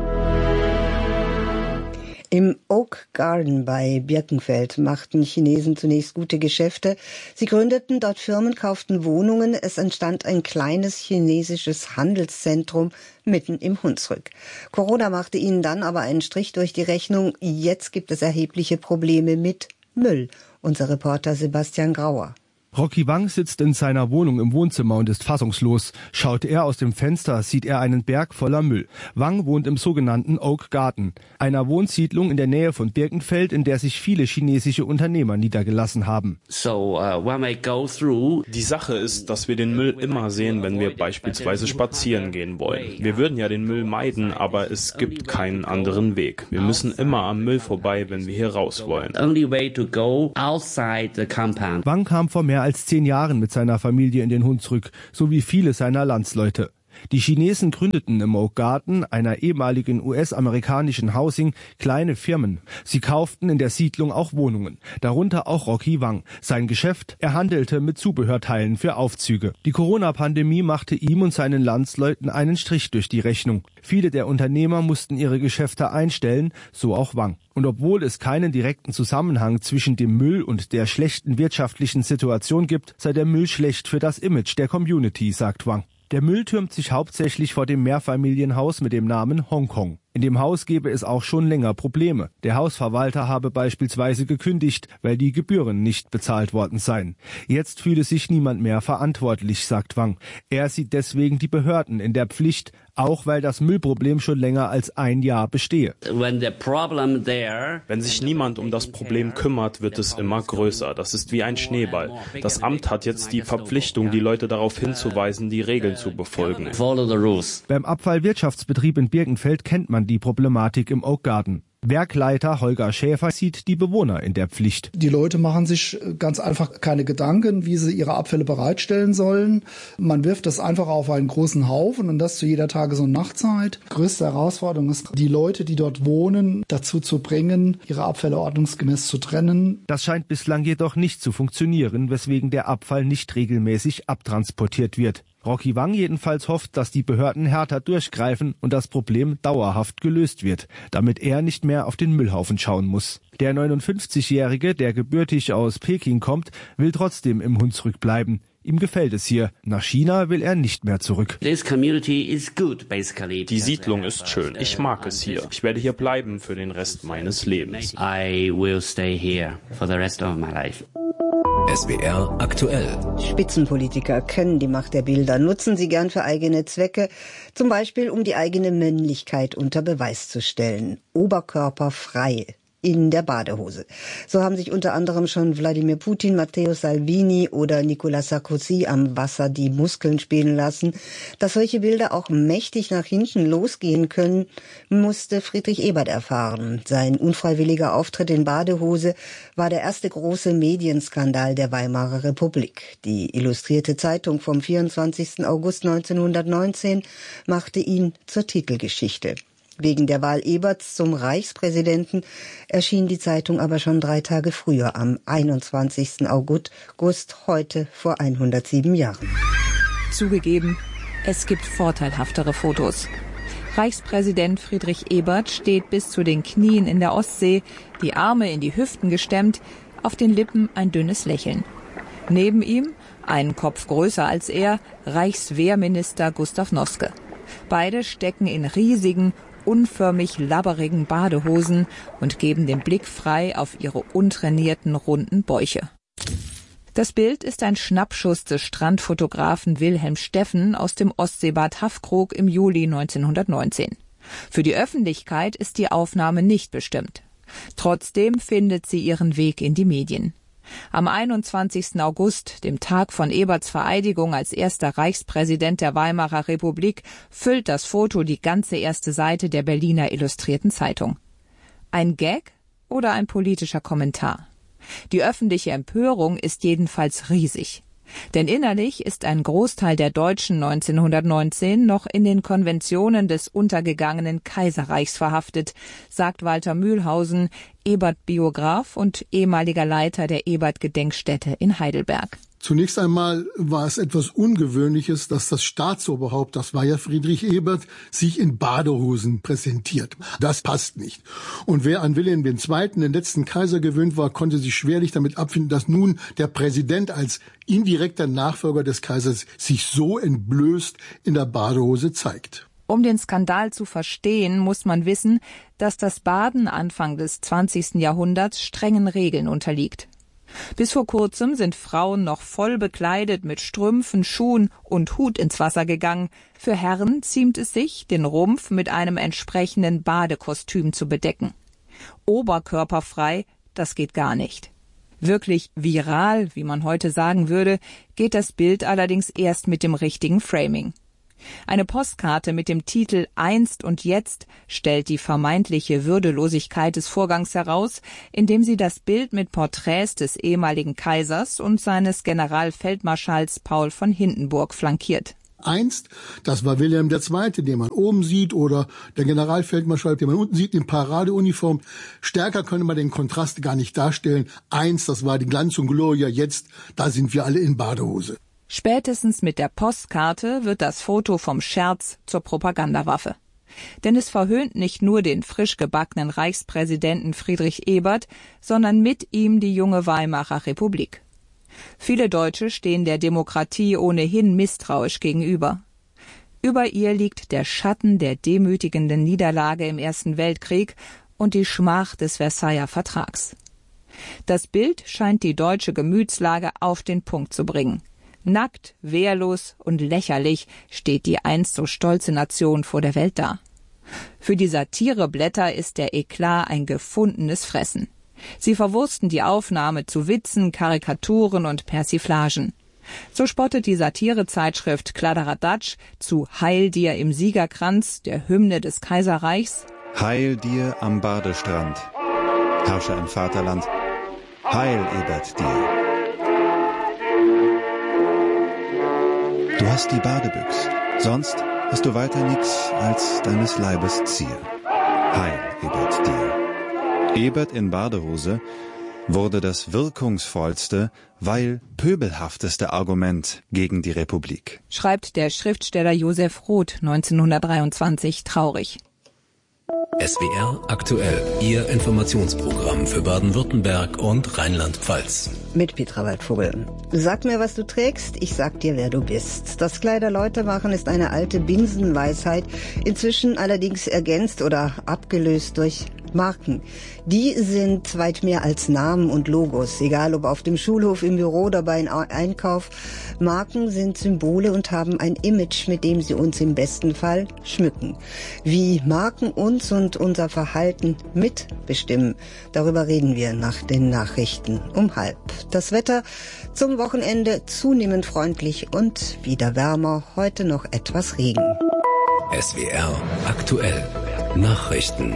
Im Oak Garden bei Birkenfeld machten Chinesen zunächst gute Geschäfte. Sie gründeten dort Firmen, kauften Wohnungen. Es entstand ein kleines chinesisches Handelszentrum mitten im Hunsrück. Corona machte ihnen dann aber einen Strich durch die Rechnung. Jetzt gibt es erhebliche Probleme mit Müll. Unser Reporter Sebastian Grauer. Rocky Wang sitzt in seiner Wohnung im Wohnzimmer und ist fassungslos. Schaut er aus dem Fenster, sieht er einen Berg voller Müll. Wang wohnt im sogenannten Oak Garden, einer Wohnsiedlung in der Nähe von Birkenfeld, in der sich viele chinesische Unternehmer niedergelassen haben. Die Sache ist, dass wir den Müll immer sehen, wenn wir beispielsweise spazieren gehen wollen. Wir würden ja den Müll meiden, aber es gibt keinen anderen Weg. Wir müssen immer am Müll vorbei, wenn wir hier raus wollen. Wang kam vor mehr als 10 Jahren mit seiner Familie in den Hunsrück, so wie viele seiner Landsleute. Die Chinesen gründeten im Oak Garden, einer ehemaligen US-amerikanischen Housing, kleine Firmen. Sie kauften in der Siedlung auch Wohnungen, darunter auch Rocky Wang. Sein Geschäft, er handelte mit Zubehörteilen für Aufzüge. Die Corona-Pandemie machte ihm und seinen Landsleuten einen Strich durch die Rechnung. Viele der Unternehmer mussten ihre Geschäfte einstellen, so auch Wang. Und obwohl es keinen direkten Zusammenhang zwischen dem Müll und der schlechten wirtschaftlichen Situation gibt, sei der Müll schlecht für das Image der Community, sagt Wang. Der Müll türmt sich hauptsächlich vor dem Mehrfamilienhaus mit dem Namen Hongkong. In dem Haus gebe es auch schon länger Probleme. Der Hausverwalter habe beispielsweise gekündigt, weil die Gebühren nicht bezahlt worden seien. Jetzt fühle sich niemand mehr verantwortlich, sagt Wang. Er sieht deswegen die Behörden in der Pflicht, auch weil das Müllproblem schon länger als 1 Jahr bestehe. Wenn sich niemand um das Problem kümmert, wird es immer größer. Das ist wie ein Schneeball. Das Amt hat jetzt die Verpflichtung, die Leute darauf hinzuweisen, die Regeln zu befolgen. Beim Abfallwirtschaftsbetrieb in Birkenfeld kennt man man die Problematik im Oak Garden. Werkleiter Holger Schäfer sieht die Bewohner in der Pflicht. Die Leute machen sich ganz einfach keine Gedanken, wie sie ihre Abfälle bereitstellen sollen. Man wirft das einfach auf einen großen Haufen und das zu jeder Tages- und Nachtzeit. Größte Herausforderung ist, die Leute, die dort wohnen, dazu zu bringen, ihre Abfälle ordnungsgemäß zu trennen. Das scheint bislang jedoch nicht zu funktionieren, weswegen der Abfall nicht regelmäßig abtransportiert wird. Rocky Wang jedenfalls hofft, dass die Behörden härter durchgreifen und das Problem dauerhaft gelöst wird, damit er nicht mehr auf den Müllhaufen schauen muss. Der 59-Jährige, der gebürtig aus Peking kommt, will trotzdem im Hunsrück bleiben. Ihm gefällt es hier. Nach China will er nicht mehr zurück. Die Siedlung ist schön. Ich mag es hier. Ich werde hier bleiben für den Rest meines Lebens. I will stay here for the rest of my life. SWR aktuell. Spitzenpolitiker kennen die Macht der Bilder, nutzen sie gern für eigene Zwecke, zum Beispiel um die eigene Männlichkeit unter Beweis zu stellen. Oberkörperfrei in der Badehose. So haben sich unter anderem schon Wladimir Putin, Matteo Salvini oder Nicolas Sarkozy am Wasser die Muskeln spielen lassen. Dass solche Bilder auch mächtig nach hinten losgehen können, musste Friedrich Ebert erfahren. Sein unfreiwilliger Auftritt in Badehose war der erste große Medienskandal der Weimarer Republik. Die Illustrierte Zeitung vom 24. August 1919 machte ihn zur Titelgeschichte. Wegen der Wahl Eberts zum Reichspräsidenten erschien die Zeitung aber schon 3 Tage früher, am 21. August, heute vor 107 Jahren. Zugegeben, es gibt vorteilhaftere Fotos. Reichspräsident Friedrich Ebert steht bis zu den Knien in der Ostsee, die Arme in die Hüften gestemmt, auf den Lippen ein dünnes Lächeln. Neben ihm, einen Kopf größer als er, Reichswehrminister Gustav Noske. Beide stecken in riesigen, unförmig labberigen Badehosen und geben den Blick frei auf ihre untrainierten, runden Bäuche. Das Bild ist ein Schnappschuss des Strandfotografen Wilhelm Steffen aus dem Ostseebad Haffkrog im Juli 1919. Für die Öffentlichkeit ist die Aufnahme nicht bestimmt. Trotzdem findet sie ihren Weg in die Medien. Am 21. August, dem Tag von Eberts Vereidigung als erster Reichspräsident der Weimarer Republik, füllt das Foto die ganze erste Seite der Berliner Illustrierten Zeitung. Ein Gag oder ein politischer Kommentar? Die öffentliche Empörung ist jedenfalls riesig. Denn innerlich ist ein Großteil der Deutschen 1919 noch in den Konventionen des untergegangenen Kaiserreichs verhaftet, sagt Walter Mühlhausen, Ebert-Biograf und ehemaliger Leiter der Ebert-Gedenkstätte in Heidelberg. Zunächst einmal war es etwas Ungewöhnliches, dass das Staatsoberhaupt, das war ja Friedrich Ebert, sich in Badehosen präsentiert. Das passt nicht. Und wer an Wilhelm II., den letzten Kaiser, gewöhnt war, konnte sich schwerlich damit abfinden, dass nun der Präsident als indirekter Nachfolger des Kaisers sich so entblößt in der Badehose zeigt. Um den Skandal zu verstehen, muss man wissen, dass das Baden Anfang des 20. Jahrhunderts strengen Regeln unterliegt. Bis vor kurzem sind Frauen noch voll bekleidet mit Strümpfen, Schuhen und Hut ins Wasser gegangen. Für Herren ziemt es sich, den Rumpf mit einem entsprechenden Badekostüm zu bedecken. Oberkörperfrei, das geht gar nicht. Wirklich viral, wie man heute sagen würde, geht das Bild allerdings erst mit dem richtigen Framing. Eine Postkarte mit dem Titel »Einst und jetzt« stellt die vermeintliche Würdelosigkeit des Vorgangs heraus, indem sie das Bild mit Porträts des ehemaligen Kaisers und seines Generalfeldmarschalls Paul von Hindenburg flankiert. Einst, das war Wilhelm II., den man oben sieht, oder der Generalfeldmarschall, den man unten sieht, in Paradeuniform. Stärker könnte man den Kontrast gar nicht darstellen. Einst, das war die Glanz und Gloria, jetzt, da sind wir alle in Badehose. Spätestens mit der Postkarte wird das Foto vom Scherz zur Propagandawaffe. Denn es verhöhnt nicht nur den frisch gebackenen Reichspräsidenten Friedrich Ebert, sondern mit ihm die junge Weimarer Republik. Viele Deutsche stehen der Demokratie ohnehin misstrauisch gegenüber. Über ihr liegt der Schatten der demütigenden Niederlage im Ersten Weltkrieg und die Schmach des Versailler Vertrags. Das Bild scheint die deutsche Gemütslage auf den Punkt zu bringen. Nackt, wehrlos und lächerlich steht die einst so stolze Nation vor der Welt da. Für die Satireblätter ist der Eklat ein gefundenes Fressen. Sie verwursten die Aufnahme zu Witzen, Karikaturen und Persiflagen. So spottet die Satirezeitschrift Kladderadatsch zu Heil dir im Siegerkranz, der Hymne des Kaiserreichs. Heil dir am Badestrand, Herrscher im Vaterland, Heil Ebert dir. Du hast die Badebüchs, sonst hast du weiter nix als deines Leibes Zier. Heil Ebert dir. Ebert in Badehose wurde das wirkungsvollste, weil pöbelhafteste Argument gegen die Republik. Schreibt der Schriftsteller Josef Roth 1923 traurig. SWR aktuell, Ihr Informationsprogramm für Baden-Württemberg und Rheinland-Pfalz. Mit Petra Waldvogel. Sag mir, was du trägst, ich sag dir, wer du bist. Das Kleider Leute machen ist eine alte Binsenweisheit, inzwischen allerdings ergänzt oder abgelöst durch Marken. Die sind weit mehr als Namen und Logos, egal ob auf dem Schulhof, im Büro oder bei einem Einkauf. Marken sind Symbole und haben ein Image, mit dem sie uns im besten Fall schmücken. Wie Marken uns und unser Verhalten mitbestimmen, darüber reden wir nach den Nachrichten um 12:30. Das Wetter zum Wochenende zunehmend freundlich und wieder wärmer, heute noch etwas Regen. SWR aktuell, Nachrichten.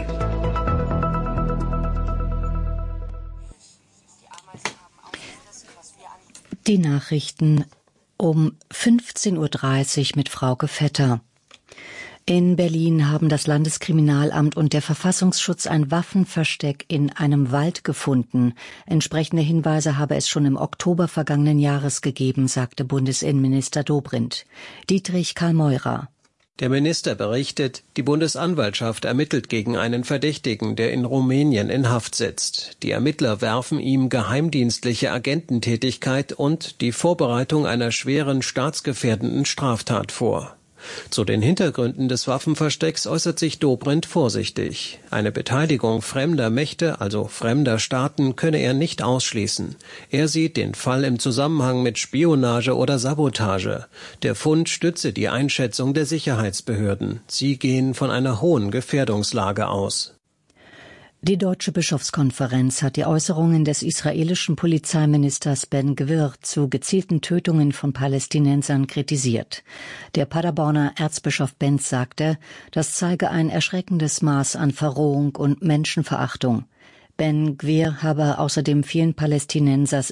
Die Nachrichten um 15:30 Uhr mit Frauke Vetter. In Berlin haben das Landeskriminalamt und der Verfassungsschutz ein Waffenversteck in einem Wald gefunden. Entsprechende Hinweise habe es schon im Oktober vergangenen Jahres gegeben, sagte Bundesinnenminister Dobrindt. Dietrich Karl Meurer. Der Minister berichtet, die Bundesanwaltschaft ermittelt gegen einen Verdächtigen, der in Rumänien in Haft sitzt. Die Ermittler werfen ihm geheimdienstliche Agententätigkeit und die Vorbereitung einer schweren staatsgefährdenden Straftat vor. Zu den Hintergründen des Waffenverstecks äußert sich Dobrindt vorsichtig. Eine Beteiligung fremder Mächte, also fremder Staaten, könne er nicht ausschließen. Er sieht den Fall im Zusammenhang mit Spionage oder Sabotage. Der Fund stütze die Einschätzung der Sicherheitsbehörden. Sie gehen von einer hohen Gefährdungslage aus. Die Deutsche Bischofskonferenz hat die Äußerungen des israelischen Polizeiministers Ben Gvir zu gezielten Tötungen von Palästinensern kritisiert. Der Paderborner Erzbischof Benz sagte, das zeige ein erschreckendes Maß an Verrohung und Menschenverachtung. Ben Gvir habe außerdem vielen Palästinensern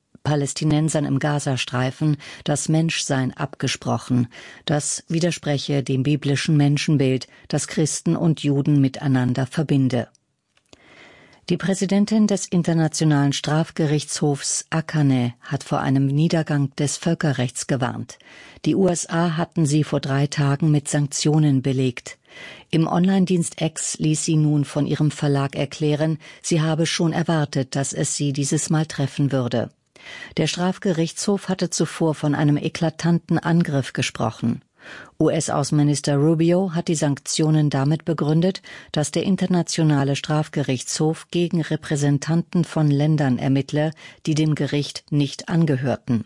im Gazastreifen das Menschsein abgesprochen. Das widerspreche dem biblischen Menschenbild, das Christen und Juden miteinander verbinde. Die Präsidentin des Internationalen Strafgerichtshofs Akane hat vor einem Niedergang des Völkerrechts gewarnt. Die USA hatten sie vor 3 Tagen mit Sanktionen belegt. Im Online-Dienst X ließ sie nun von ihrem Verlag erklären, sie habe schon erwartet, dass es sie dieses Mal treffen würde. Der Strafgerichtshof hatte zuvor von einem eklatanten Angriff gesprochen. US-Außenminister Rubio hat die Sanktionen damit begründet, dass der Internationale Strafgerichtshof gegen Repräsentanten von Ländern ermittle, die dem Gericht nicht angehörten.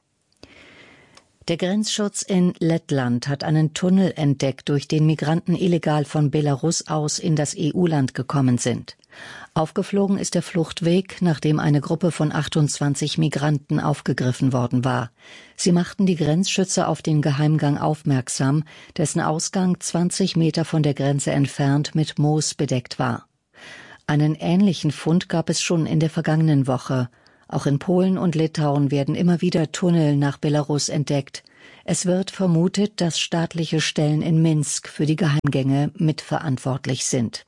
Der Grenzschutz in Lettland hat einen Tunnel entdeckt, durch den Migranten illegal von Belarus aus in das EU-Land gekommen sind. Aufgeflogen ist der Fluchtweg, nachdem eine Gruppe von 28 Migranten aufgegriffen worden war. Sie machten die Grenzschützer auf den Geheimgang aufmerksam, dessen Ausgang 20 Meter von der Grenze entfernt mit Moos bedeckt war. Einen ähnlichen Fund gab es schon in der vergangenen Woche. Auch in Polen und Litauen werden immer wieder Tunnel nach Belarus entdeckt. Es wird vermutet, dass staatliche Stellen in Minsk für die Geheimgänge mitverantwortlich sind.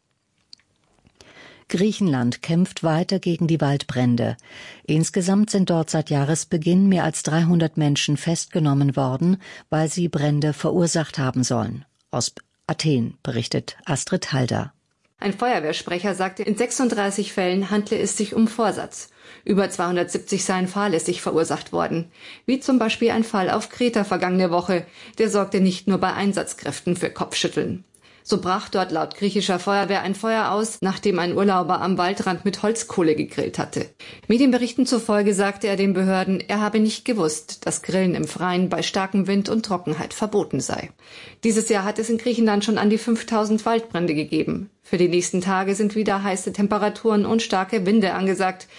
Griechenland kämpft weiter gegen die Waldbrände. Insgesamt sind dort seit Jahresbeginn mehr als 300 Menschen festgenommen worden, weil sie Brände verursacht haben sollen. Aus Athen berichtet Astrid Halder. Ein Feuerwehrsprecher sagte, in 36 Fällen handle es sich um Vorsatz. Über 270 seien fahrlässig verursacht worden. Wie zum Beispiel ein Fall auf Kreta vergangene Woche. Der sorgte nicht nur bei Einsatzkräften für Kopfschütteln. So brach dort laut griechischer Feuerwehr ein Feuer aus, nachdem ein Urlauber am Waldrand mit Holzkohle gegrillt hatte. Medienberichten zufolge sagte er den Behörden, er habe nicht gewusst, dass Grillen im Freien bei starkem Wind und Trockenheit verboten sei. Dieses Jahr hat es in Griechenland schon an die 5000 Waldbrände gegeben. Für die nächsten Tage sind wieder heiße Temperaturen und starke Winde angesagt.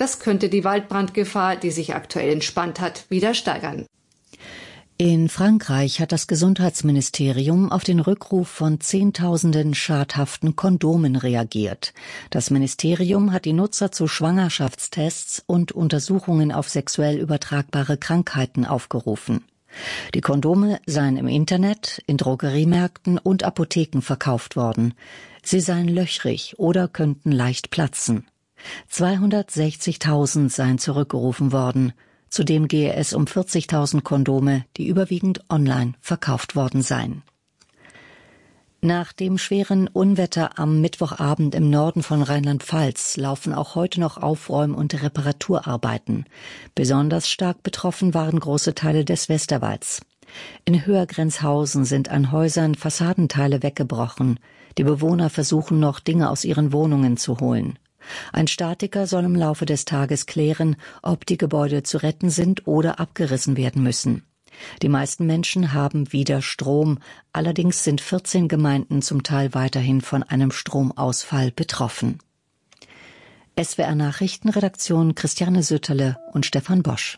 Das könnte die Waldbrandgefahr, die sich aktuell entspannt hat, wieder steigern. In Frankreich hat das Gesundheitsministerium auf den Rückruf von Zehntausenden schadhaften Kondomen reagiert. Das Ministerium hat die Nutzer zu Schwangerschaftstests und Untersuchungen auf sexuell übertragbare Krankheiten aufgerufen. Die Kondome seien im Internet, in Drogeriemärkten und Apotheken verkauft worden. Sie seien löchrig oder könnten leicht platzen. 260.000 seien zurückgerufen worden. Zudem gehe es um 40.000 Kondome, die überwiegend online verkauft worden seien. Nach dem schweren Unwetter am Mittwochabend im Norden von Rheinland-Pfalz laufen auch heute noch Aufräum- und Reparaturarbeiten. Besonders stark betroffen waren große Teile des Westerwalds. In Höhergrenzhausen sind an Häusern Fassadenteile weggebrochen. Die Bewohner versuchen noch, Dinge aus ihren Wohnungen zu holen. Ein Statiker soll im Laufe des Tages klären, ob die Gebäude zu retten sind oder abgerissen werden müssen. Die meisten Menschen haben wieder Strom, allerdings sind 14 Gemeinden zum Teil weiterhin von einem Stromausfall betroffen. SWR Nachrichtenredaktion Christiane Sütterle und Stefan Bosch.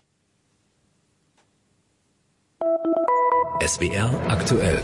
SWR aktuell.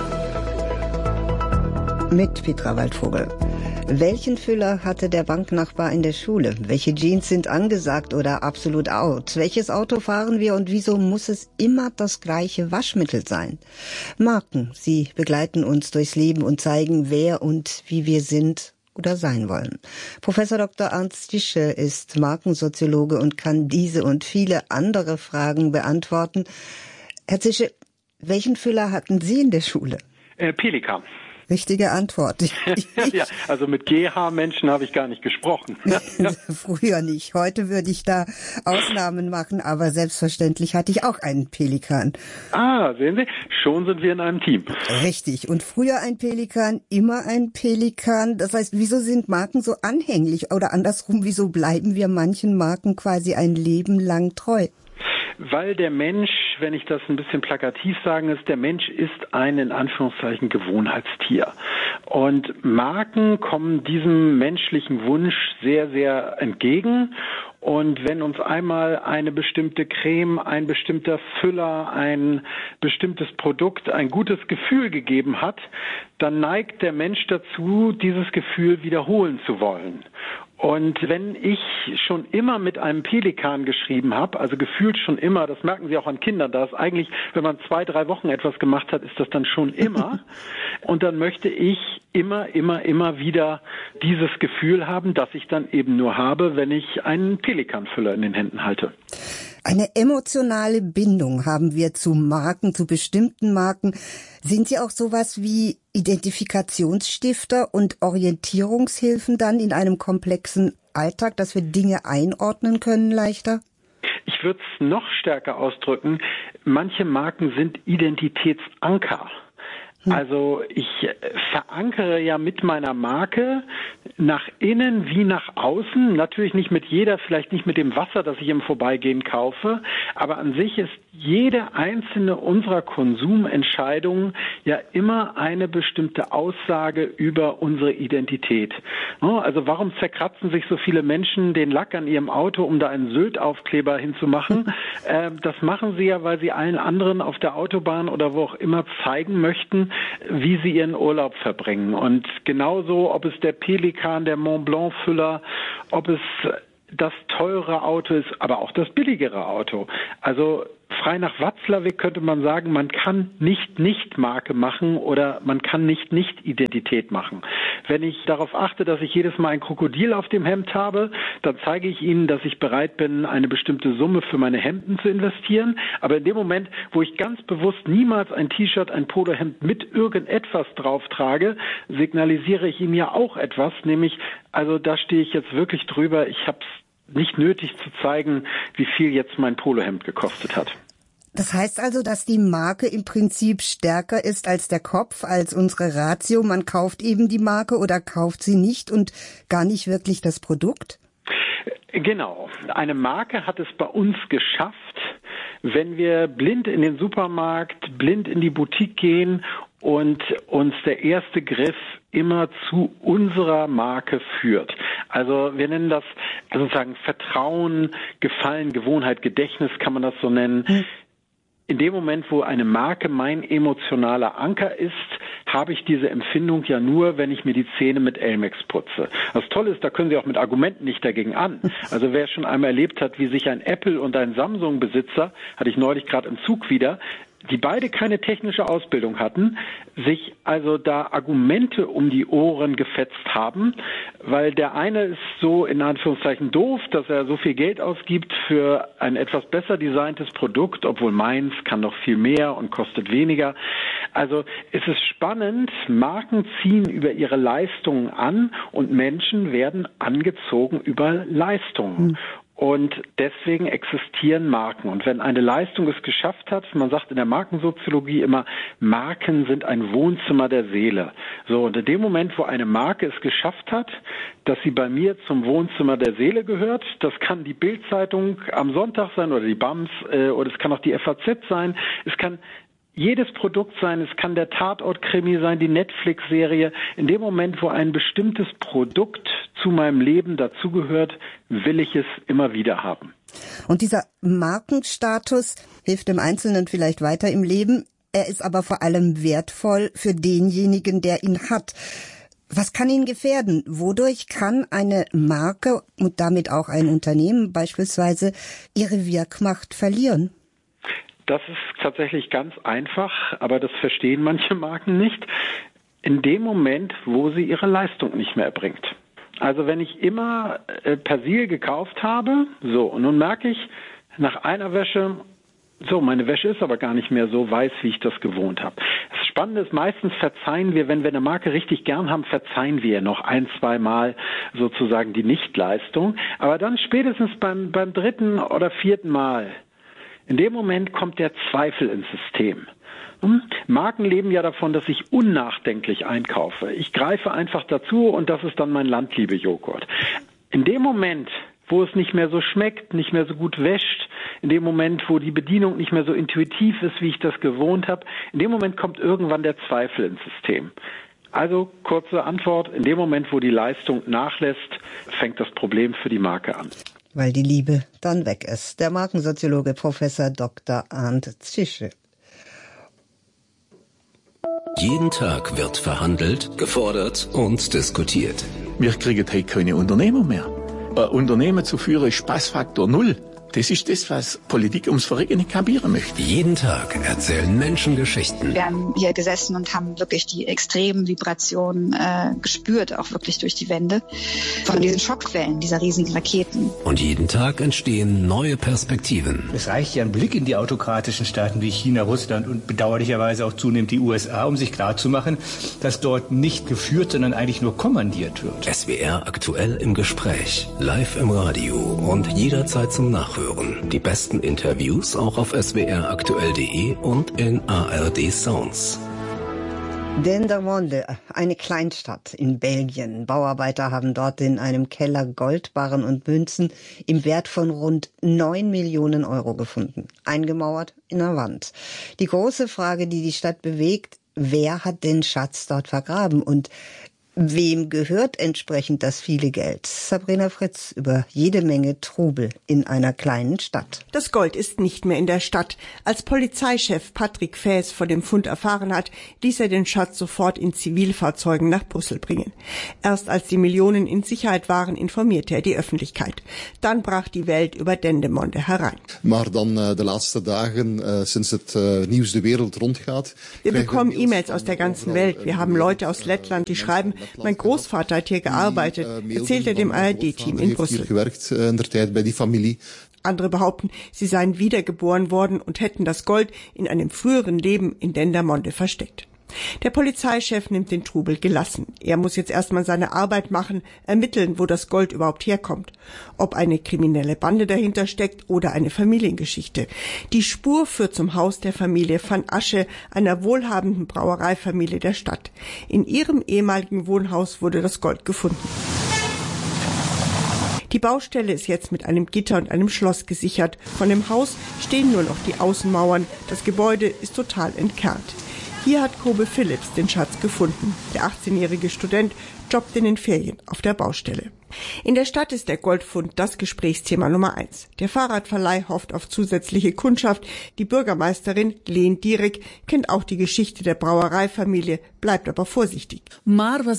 Mit Petra Waldvogel. Welchen Füller hatte der Banknachbar in der Schule? Welche Jeans sind angesagt oder absolut out? Welches Auto fahren wir und wieso muss es immer das gleiche Waschmittel sein? Marken, sie begleiten uns durchs Leben und zeigen, wer und wie wir sind oder sein wollen. Professor Dr. Ernst Zische ist Markensoziologe und kann diese und viele andere Fragen beantworten. Herr Zische, welchen Füller hatten Sie in der Schule? Pelikan. Richtige Antwort. Ja, also mit GH-Menschen habe ich gar nicht gesprochen. Früher nicht. Heute würde ich da Ausnahmen machen, aber selbstverständlich hatte ich auch einen Pelikan. Ah, sehen Sie, schon sind wir in einem Team. Richtig. Und früher ein Pelikan, immer ein Pelikan. Das heißt, wieso sind Marken so anhänglich? Oder andersrum, wieso bleiben wir manchen Marken quasi ein Leben lang treu? Weil der Mensch, wenn ich das ein bisschen plakativ sagen ist, der Mensch ist ein, in Anführungszeichen, Gewohnheitstier. Und Marken kommen diesem menschlichen Wunsch sehr, sehr entgegen. Und wenn uns einmal eine bestimmte Creme, ein bestimmter Füller, ein bestimmtes Produkt ein gutes Gefühl gegeben hat, dann neigt der Mensch dazu, dieses Gefühl wiederholen zu wollen. Und wenn ich schon immer mit einem Pelikan geschrieben habe, also gefühlt schon immer, das merken Sie auch an Kindern, da ist eigentlich, wenn man 2-3 Wochen etwas gemacht hat, ist das dann schon immer. Und dann möchte ich immer wieder dieses Gefühl haben, das ich dann eben nur habe, wenn ich einen Pelikanfüller in den Händen halte. Eine emotionale Bindung haben wir zu Marken, zu bestimmten Marken. Sind Sie auch sowas wie Identifikationsstifter und Orientierungshilfen dann in einem komplexen Alltag, dass wir Dinge einordnen können leichter? Ich würde es noch stärker ausdrücken. Manche Marken sind Identitätsanker. Also ich verankere ja mit meiner Marke nach innen wie nach außen, natürlich nicht mit jeder, vielleicht nicht mit dem Wasser, das ich im Vorbeigehen kaufe, aber an sich ist jede einzelne unserer Konsumentscheidungen ja immer eine bestimmte Aussage über unsere Identität. Also warum zerkratzen sich so viele Menschen den Lack an ihrem Auto, um da einen Sylt-Aufkleber hinzumachen? Das machen sie ja, weil sie allen anderen auf der Autobahn oder wo auch immer zeigen möchten, wie sie ihren Urlaub verbringen. Und genauso, ob es der Pelikan, der Mont Blanc Füller, ob es das teure Auto ist, aber auch das billigere Auto. Also frei nach Watzlawick könnte man sagen, man kann nicht Marke machen oder man kann nicht Identität machen. Wenn ich darauf achte, dass ich jedes Mal ein Krokodil auf dem Hemd habe, dann zeige ich Ihnen, dass ich bereit bin, eine bestimmte Summe für meine Hemden zu investieren. Aber in dem Moment, wo ich ganz bewusst niemals ein T-Shirt, ein Polohemd mit irgendetwas drauf trage, signalisiere ich Ihnen ja auch etwas, nämlich, also da stehe ich jetzt wirklich drüber, ich habe es nicht nötig zu zeigen, wie viel jetzt mein Polohemd gekostet hat. Das heißt also, dass die Marke im Prinzip stärker ist als der Kopf, als unsere Ratio. Man kauft eben die Marke oder kauft sie nicht und gar nicht wirklich das Produkt? Genau. Eine Marke hat es bei uns geschafft, wenn wir blind in den Supermarkt, blind in die Boutique gehen und uns der erste Griff immer zu unserer Marke führt. Also wir nennen das sozusagen Vertrauen, Gefallen, Gewohnheit, Gedächtnis kann man das so nennen. In dem Moment, wo eine Marke mein emotionaler Anker ist, habe ich diese Empfindung ja nur, wenn ich mir die Zähne mit Elmex putze. Das Tolle ist, da können Sie auch mit Argumenten nicht dagegen an. Also wer schon einmal erlebt hat, wie sich ein Apple und ein Samsung-Besitzer, hatte ich neulich gerade im Zug wieder, die beide keine technische Ausbildung hatten, sich also da Argumente um die Ohren gefetzt haben, weil der eine ist so in Anführungszeichen doof, dass er so viel Geld ausgibt für ein etwas besser designtes Produkt, obwohl meins kann noch viel mehr und kostet weniger. Also es ist spannend, Marken ziehen über ihre Leistungen an und Menschen werden angezogen über Leistungen. Und deswegen existieren Marken. Und wenn eine Leistung es geschafft hat, man sagt in der Markensoziologie immer, Marken sind ein Wohnzimmer der Seele. So, und in dem Moment, wo eine Marke es geschafft hat, dass sie bei mir zum Wohnzimmer der Seele gehört, das kann die Bild-Zeitung am Sonntag sein oder die BAMS oder es kann auch die FAZ sein, es kann jedes Produkt sein, es kann der Tatort-Krimi sein, die Netflix-Serie. In dem Moment, wo ein bestimmtes Produkt zu meinem Leben dazugehört, will ich es immer wieder haben. Und dieser Markenstatus hilft dem Einzelnen vielleicht weiter im Leben. Er ist aber vor allem wertvoll für denjenigen, der ihn hat. Was kann ihn gefährden? Wodurch kann eine Marke und damit auch ein Unternehmen beispielsweise ihre Wirkmacht verlieren? Das ist tatsächlich ganz einfach, aber das verstehen manche Marken nicht. In dem Moment, wo sie ihre Leistung nicht mehr erbringt. Also wenn ich immer Persil gekauft habe, so, und nun merke ich nach einer Wäsche, so, meine Wäsche ist aber gar nicht mehr so weiß, wie ich das gewohnt habe. Das Spannende ist, meistens verzeihen wir, wenn wir eine Marke richtig gern haben, verzeihen wir noch 1-2 Mal sozusagen die Nichtleistung. Aber dann spätestens beim 3. oder 4. Mal, in dem Moment kommt der Zweifel ins System. Marken leben ja davon, dass ich unnachdenklich einkaufe. Ich greife einfach dazu und das ist dann mein Landliebe-Joghurt. In dem Moment, wo es nicht mehr so schmeckt, nicht mehr so gut wäscht, in dem Moment, wo die Bedienung nicht mehr so intuitiv ist, wie ich das gewohnt habe, in dem Moment kommt irgendwann der Zweifel ins System. Also kurze Antwort, in dem Moment, wo die Leistung nachlässt, fängt das Problem für die Marke an. Weil die Liebe dann weg ist. Der Markensoziologe Professor Dr. Arndt Zische. Jeden Tag wird verhandelt, gefordert und diskutiert. Wir kriegen heute keine Unternehmer mehr. Ein Unternehmen zu führen ist Spaßfaktor 0. Das ist das, was Politik ums Verrecken nicht kapieren möchte. Jeden Tag erzählen Menschen Geschichten. Wir haben hier gesessen und haben wirklich die extremen Vibrationen gespürt, auch wirklich durch die Wände, von diesen Schockwellen, dieser riesigen Raketen. Und jeden Tag entstehen neue Perspektiven. Es reicht ja ein Blick in die autokratischen Staaten wie China, Russland und bedauerlicherweise auch zunehmend die USA, um sich klarzumachen, dass dort nicht geführt, sondern eigentlich nur kommandiert wird. SWR aktuell im Gespräch, live im Radio und jederzeit zum Nachhören. Die besten Interviews auch auf swraktuell.de und in ARD Sounds. Dendermonde, eine Kleinstadt in Belgien. Bauarbeiter haben dort in einem Keller Goldbarren und Münzen im Wert von rund 9 Millionen Euro gefunden. Eingemauert in der Wand. Die große Frage, die die Stadt bewegt, wer hat den Schatz dort vergraben und wem gehört entsprechend das viele Geld? Sabrina Fritz über jede Menge Trubel in einer kleinen Stadt. Das Gold ist nicht mehr in der Stadt. Als Polizeichef Patrick Faes von dem Fund erfahren hat, ließ er den Schatz sofort in Zivilfahrzeugen nach Brüssel bringen. Erst als die Millionen in Sicherheit waren, informierte er die Öffentlichkeit. Dann brach die Welt über Dendermonde herein. Maar dan de laatste dagen, sinds het nieuws de wereld rondgaat. Wir bekommen E-Mails aus der ganzen Welt. Wir haben Leute aus Lettland, die schreiben, mein Großvater hat hier gearbeitet, erzählt er dem ARD-Team in Brüssel. Andere behaupten, sie seien wiedergeboren worden und hätten das Gold in einem früheren Leben in Dendermonde versteckt. Der Polizeichef nimmt den Trubel gelassen. Er muss jetzt erstmal seine Arbeit machen, ermitteln, wo das Gold überhaupt herkommt. Ob eine kriminelle Bande dahinter steckt oder eine Familiengeschichte. Die Spur führt zum Haus der Familie van Asche, einer wohlhabenden Brauereifamilie der Stadt. In ihrem ehemaligen Wohnhaus wurde das Gold gefunden. Die Baustelle ist jetzt mit einem Gitter und einem Schloss gesichert. Von dem Haus stehen nur noch die Außenmauern. Das Gebäude ist total entkernt. Hier hat Kobe Phillips den Schatz gefunden. Der 18-jährige Student jobbt in den Ferien auf der Baustelle. In der Stadt ist der Goldfund das Gesprächsthema Nummer 1. Der Fahrradverleih hofft auf zusätzliche Kundschaft. Die Bürgermeisterin Leen Dierik kennt auch die Geschichte der Brauereifamilie, bleibt aber vorsichtig. Wir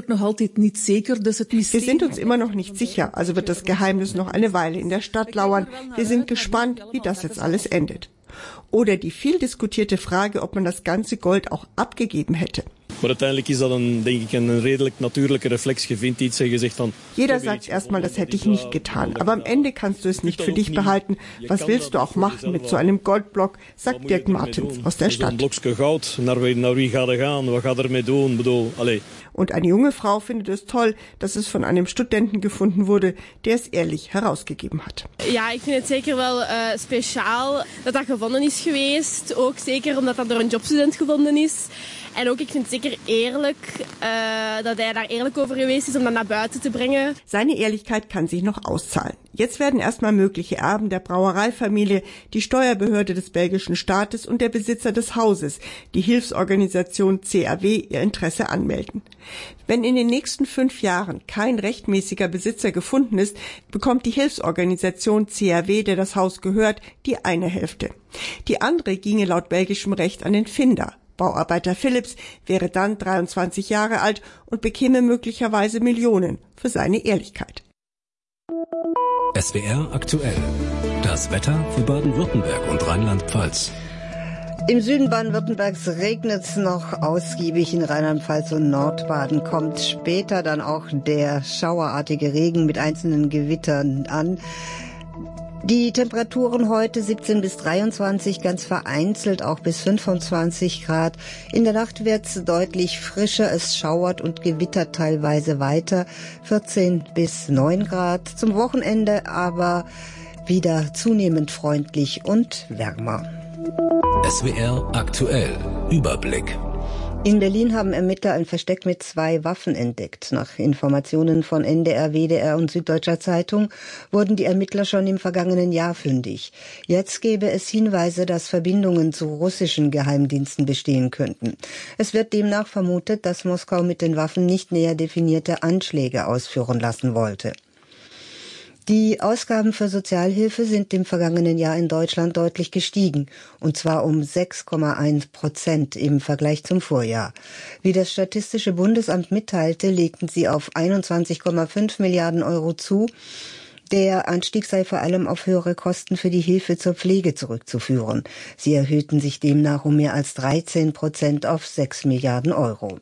sind uns immer noch nicht sicher, also wird das Geheimnis noch eine Weile in der Stadt lauern. Wir sind gespannt, wie das jetzt alles endet. Oder die viel diskutierte Frage, ob man das ganze Gold auch abgegeben hätte. Maar uiteindelijk is dat denk ik, een redelijk natuurlijke reflex. Je vindt iets en je zegt dan... Jeder sagt erstmal, das hätte ich nicht getan. Aber am Ende kannst du es nicht für dich behalten. Was willst du auch machen mit so einem Goldblock, sagt Dirk Martens aus der Stadt. Een blokje goud, naar wie gaat er gaan? Wat gaat er mee doen? Bedoel, allez. Und eine junge Frau findet es toll, dass es von einem Studenten gefunden wurde, der es ehrlich herausgegeben hat. Ja, ik vind het zeker wel speciaal dat dat gevonden is geweest. Ook zeker omdat dat door een jobstudent gevonden is. En ook, ik vind het zeker eerlijk, dat hij daar eerlijk over geweest is, om dat naar buiten te brengen. Seine Ehrlichkeit kann sich noch auszahlen. Jetzt werden erstmal mögliche Erben der Brauereifamilie, die Steuerbehörde des belgischen Staates und der Besitzer des Hauses, die Hilfsorganisation CAW, ihr Interesse anmelden. Wenn in den nächsten 5 Jahren kein rechtmäßiger Besitzer gefunden ist, bekommt die Hilfsorganisation CAW, der das Haus gehört, die eine Hälfte. Die andere ginge laut belgischem Recht an den Finder. Bauarbeiter Phillips wäre dann 23 Jahre alt und bekäme möglicherweise Millionen für seine Ehrlichkeit. SWR aktuell. Das Wetter für Baden-Württemberg und Rheinland-Pfalz. Im Süden Baden-Württembergs regnet es noch ausgiebig, in Rheinland-Pfalz und Nordbaden kommt später dann auch der schauerartige Regen mit einzelnen Gewittern an. Die Temperaturen heute 17 bis 23, ganz vereinzelt auch bis 25 Grad. In der Nacht wird's deutlich frischer, es schauert und gewittert teilweise weiter, 14 bis 9 Grad. Zum Wochenende aber wieder zunehmend freundlich und wärmer. SWR aktuell. Überblick. In Berlin haben Ermittler ein Versteck mit 2 Waffen entdeckt. Nach Informationen von NDR, WDR und Süddeutscher Zeitung wurden die Ermittler schon im vergangenen Jahr fündig. Jetzt gäbe es Hinweise, dass Verbindungen zu russischen Geheimdiensten bestehen könnten. Es wird demnach vermutet, dass Moskau mit den Waffen nicht näher definierte Anschläge ausführen lassen wollte. Die Ausgaben für Sozialhilfe sind im vergangenen Jahr in Deutschland deutlich gestiegen, und zwar um 6,1% im Vergleich zum Vorjahr. Wie das Statistische Bundesamt mitteilte, legten sie auf 21,5 Milliarden Euro zu. Der Anstieg sei vor allem auf höhere Kosten für die Hilfe zur Pflege zurückzuführen. Sie erhöhten sich demnach um mehr als 13% auf 6 Milliarden Euro.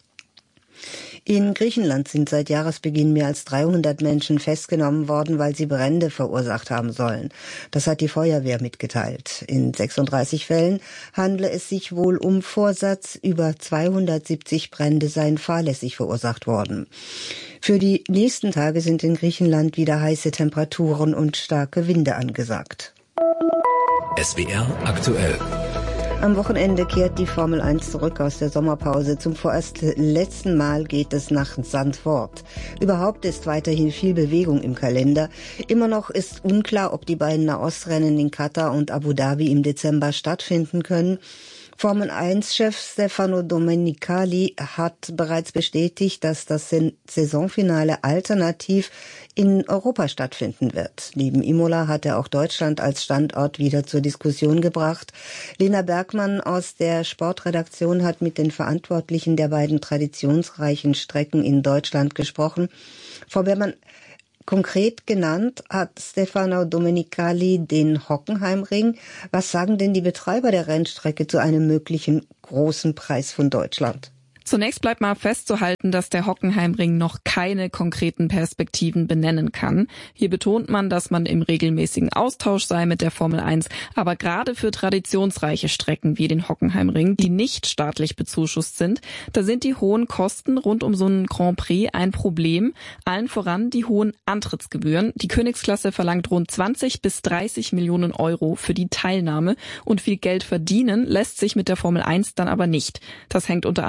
In Griechenland sind seit Jahresbeginn mehr als 300 Menschen festgenommen worden, weil sie Brände verursacht haben sollen. Das hat die Feuerwehr mitgeteilt. In 36 Fällen handle es sich wohl um Vorsatz. Über 270 Brände seien fahrlässig verursacht worden. Für die nächsten Tage sind in Griechenland wieder heiße Temperaturen und starke Winde angesagt. SWR aktuell. Am Wochenende kehrt die Formel 1 zurück aus der Sommerpause. Zum vorerst letzten Mal geht es nach Zandvoort. Überhaupt ist weiterhin viel Bewegung im Kalender. Immer noch ist unklar, ob die beiden Nahostrennen in Katar und Abu Dhabi im Dezember stattfinden können. Formel 1-Chef Stefano Domenicali hat bereits bestätigt, dass das Saisonfinale alternativ in Europa stattfinden wird. Neben Imola hat er auch Deutschland als Standort wieder zur Diskussion gebracht. Lena Bergmann aus der Sportredaktion hat mit den Verantwortlichen der beiden traditionsreichen Strecken in Deutschland gesprochen. Frau Bergmann, konkret genannt hat Stefano Domenicali den Hockenheimring. Was sagen denn die Betreiber der Rennstrecke zu einem möglichen großen Preis von Deutschland? Zunächst bleibt mal festzuhalten, dass der Hockenheimring noch keine konkreten Perspektiven benennen kann. Hier betont man, dass man im regelmäßigen Austausch sei mit der Formel 1. Aber gerade für traditionsreiche Strecken wie den Hockenheimring, die nicht staatlich bezuschusst sind, da sind die hohen Kosten rund um so einen Grand Prix ein Problem. Allen voran die hohen Antrittsgebühren. Die Königsklasse verlangt rund 20 bis 30 Millionen Euro für die Teilnahme. Und viel Geld verdienen lässt sich mit der Formel 1 dann aber nicht. Das hängt unter anderem mit den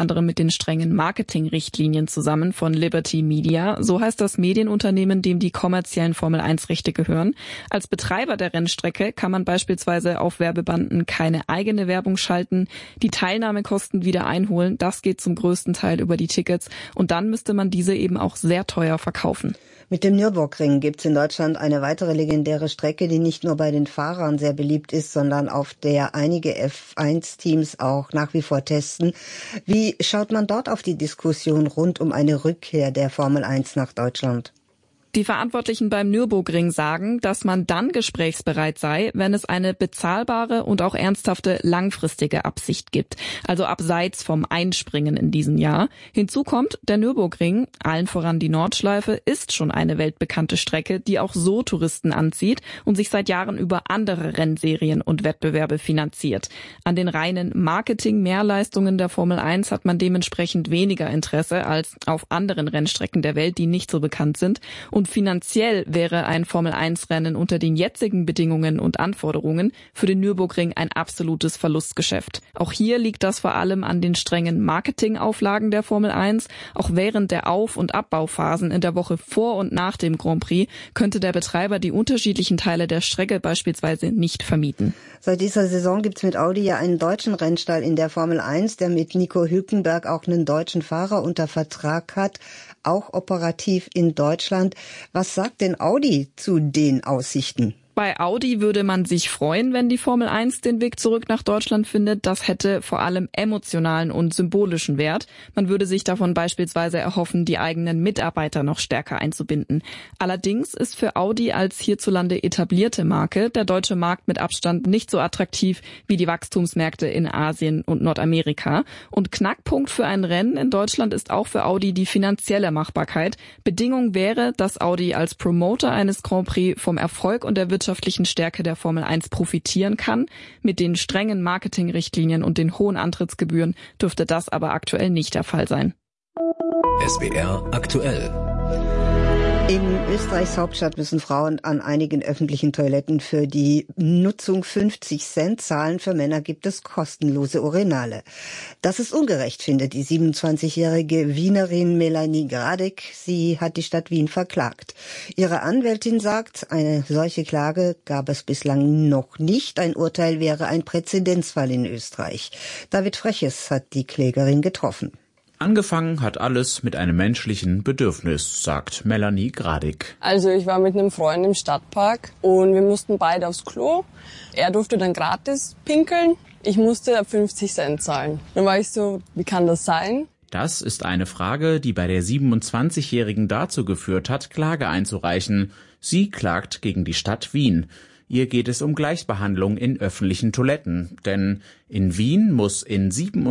den strengen Marketingrichtlinien zusammen von Liberty Media. So heißt das Medienunternehmen, dem die kommerziellen Formel-1-Rechte gehören. Als Betreiber der Rennstrecke kann man beispielsweise auf Werbebanden keine eigene Werbung schalten, die Teilnahmekosten wieder einholen. Das geht zum größten Teil über die Tickets. Und dann müsste man diese eben auch sehr teuer verkaufen. Mit dem Nürburgring gibt es in Deutschland eine weitere legendäre Strecke, die nicht nur bei den Fahrern sehr beliebt ist, sondern auf der einige F1-Teams auch nach wie vor testen. Wie schaut man dort auf die Diskussion rund um eine Rückkehr der Formel 1 nach Deutschland? Die Verantwortlichen beim Nürburgring sagen, dass man dann gesprächsbereit sei, wenn es eine bezahlbare und auch ernsthafte langfristige Absicht gibt. Also abseits vom Einspringen in diesem Jahr. Hinzu kommt, der Nürburgring, allen voran die Nordschleife, ist schon eine weltbekannte Strecke, die auch so Touristen anzieht und sich seit Jahren über andere Rennserien und Wettbewerbe finanziert. An den reinen Marketing-Mehrleistungen der Formel 1 hat man dementsprechend weniger Interesse als auf anderen Rennstrecken der Welt, die nicht so bekannt sind. Und finanziell wäre ein Formel-1-Rennen unter den jetzigen Bedingungen und Anforderungen für den Nürburgring ein absolutes Verlustgeschäft. Auch hier liegt das vor allem an den strengen Marketingauflagen der Formel 1. Auch während der Auf- und Abbauphasen in der Woche vor und nach dem Grand Prix könnte der Betreiber die unterschiedlichen Teile der Strecke beispielsweise nicht vermieten. Seit dieser Saison gibt es mit Audi ja einen deutschen Rennstall in der Formel 1, der mit Nico Hülkenberg auch einen deutschen Fahrer unter Vertrag hat, auch operativ in Deutschland. Was sagt denn Audi zu den Aussichten? Bei Audi würde man sich freuen, wenn die Formel 1 den Weg zurück nach Deutschland findet. Das hätte vor allem emotionalen und symbolischen Wert. Man würde sich davon beispielsweise erhoffen, die eigenen Mitarbeiter noch stärker einzubinden. Allerdings ist für Audi als hierzulande etablierte Marke der deutsche Markt mit Abstand nicht so attraktiv wie die Wachstumsmärkte in Asien und Nordamerika. Und Knackpunkt für ein Rennen in Deutschland ist auch für Audi die finanzielle Machbarkeit. Bedingung wäre, dass Audi als Promoter eines Grand Prix vom Erfolg und der wirtschaftlichen Stärke der Formel 1 profitieren kann. Mit den strengen Marketingrichtlinien und den hohen Antrittsgebühren dürfte das aber aktuell nicht der Fall sein. SWR aktuell. In Österreichs Hauptstadt müssen Frauen an einigen öffentlichen Toiletten für die Nutzung 50 Cent zahlen. Für Männer gibt es kostenlose Urinale. Das ist ungerecht, findet die 27-jährige Wienerin Melanie Gradek. Sie hat die Stadt Wien verklagt. Ihre Anwältin sagt, eine solche Klage gab es bislang noch nicht. Ein Urteil wäre ein Präzedenzfall in Österreich. David Freches hat die Klägerin getroffen. Angefangen hat alles mit einem menschlichen Bedürfnis, sagt Melanie Gradek. Also ich war mit einem Freund im Stadtpark und wir mussten beide aufs Klo. Er durfte dann gratis pinkeln, ich musste 50 Cent zahlen. Dann war ich so, wie kann das sein? Das ist eine Frage, die bei der 27-Jährigen dazu geführt hat, Klage einzureichen. Sie klagt gegen die Stadt Wien. Ihr geht es um Gleichbehandlung in öffentlichen Toiletten. Denn in Wien muss in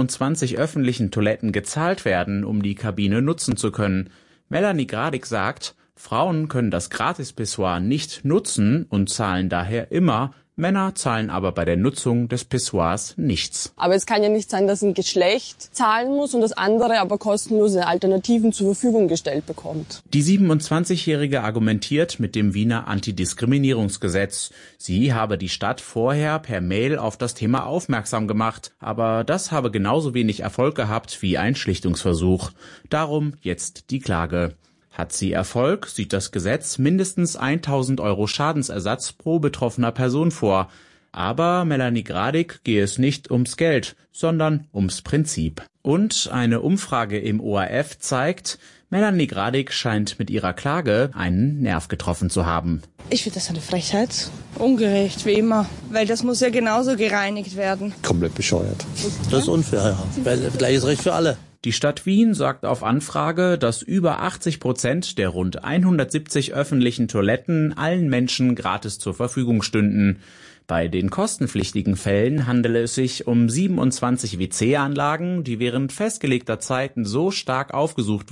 27 öffentlichen Toiletten gezahlt werden, um die Kabine nutzen zu können. Melanie Gradek sagt, Frauen können das Gratis-Pissoir nicht nutzen und zahlen daher immer. Männer zahlen aber bei der Nutzung des Pissoirs nichts. Aber es kann ja nicht sein, dass ein Geschlecht zahlen muss und das andere aber kostenlose Alternativen zur Verfügung gestellt bekommt. Die 27-Jährige argumentiert mit dem Wiener Antidiskriminierungsgesetz. Sie habe die Stadt vorher per Mail auf das Thema aufmerksam gemacht, aber das habe genauso wenig Erfolg gehabt wie ein Schlichtungsversuch. Darum jetzt die Klage. Hat sie Erfolg, sieht das Gesetz mindestens 1.000 € Schadensersatz pro betroffener Person vor. Aber Melanie Gradek gehe es nicht ums Geld, sondern ums Prinzip. Und eine Umfrage im ORF zeigt, Melanie Gradek scheint mit ihrer Klage einen Nerv getroffen zu haben. Ich finde das eine Frechheit. Ungerecht, wie immer. Weil das muss ja genauso gereinigt werden. Komplett bescheuert. Das ist unfair, ja. Weil gleiches Recht für alle. Die Stadt Wien sagt auf Anfrage, dass über 80% der rund 170 öffentlichen Toiletten allen Menschen gratis zur Verfügung stünden. Bei den kostenpflichtigen Fällen handele es sich um 27 WC-Anlagen, die während festgelegter Zeiten so stark aufgesucht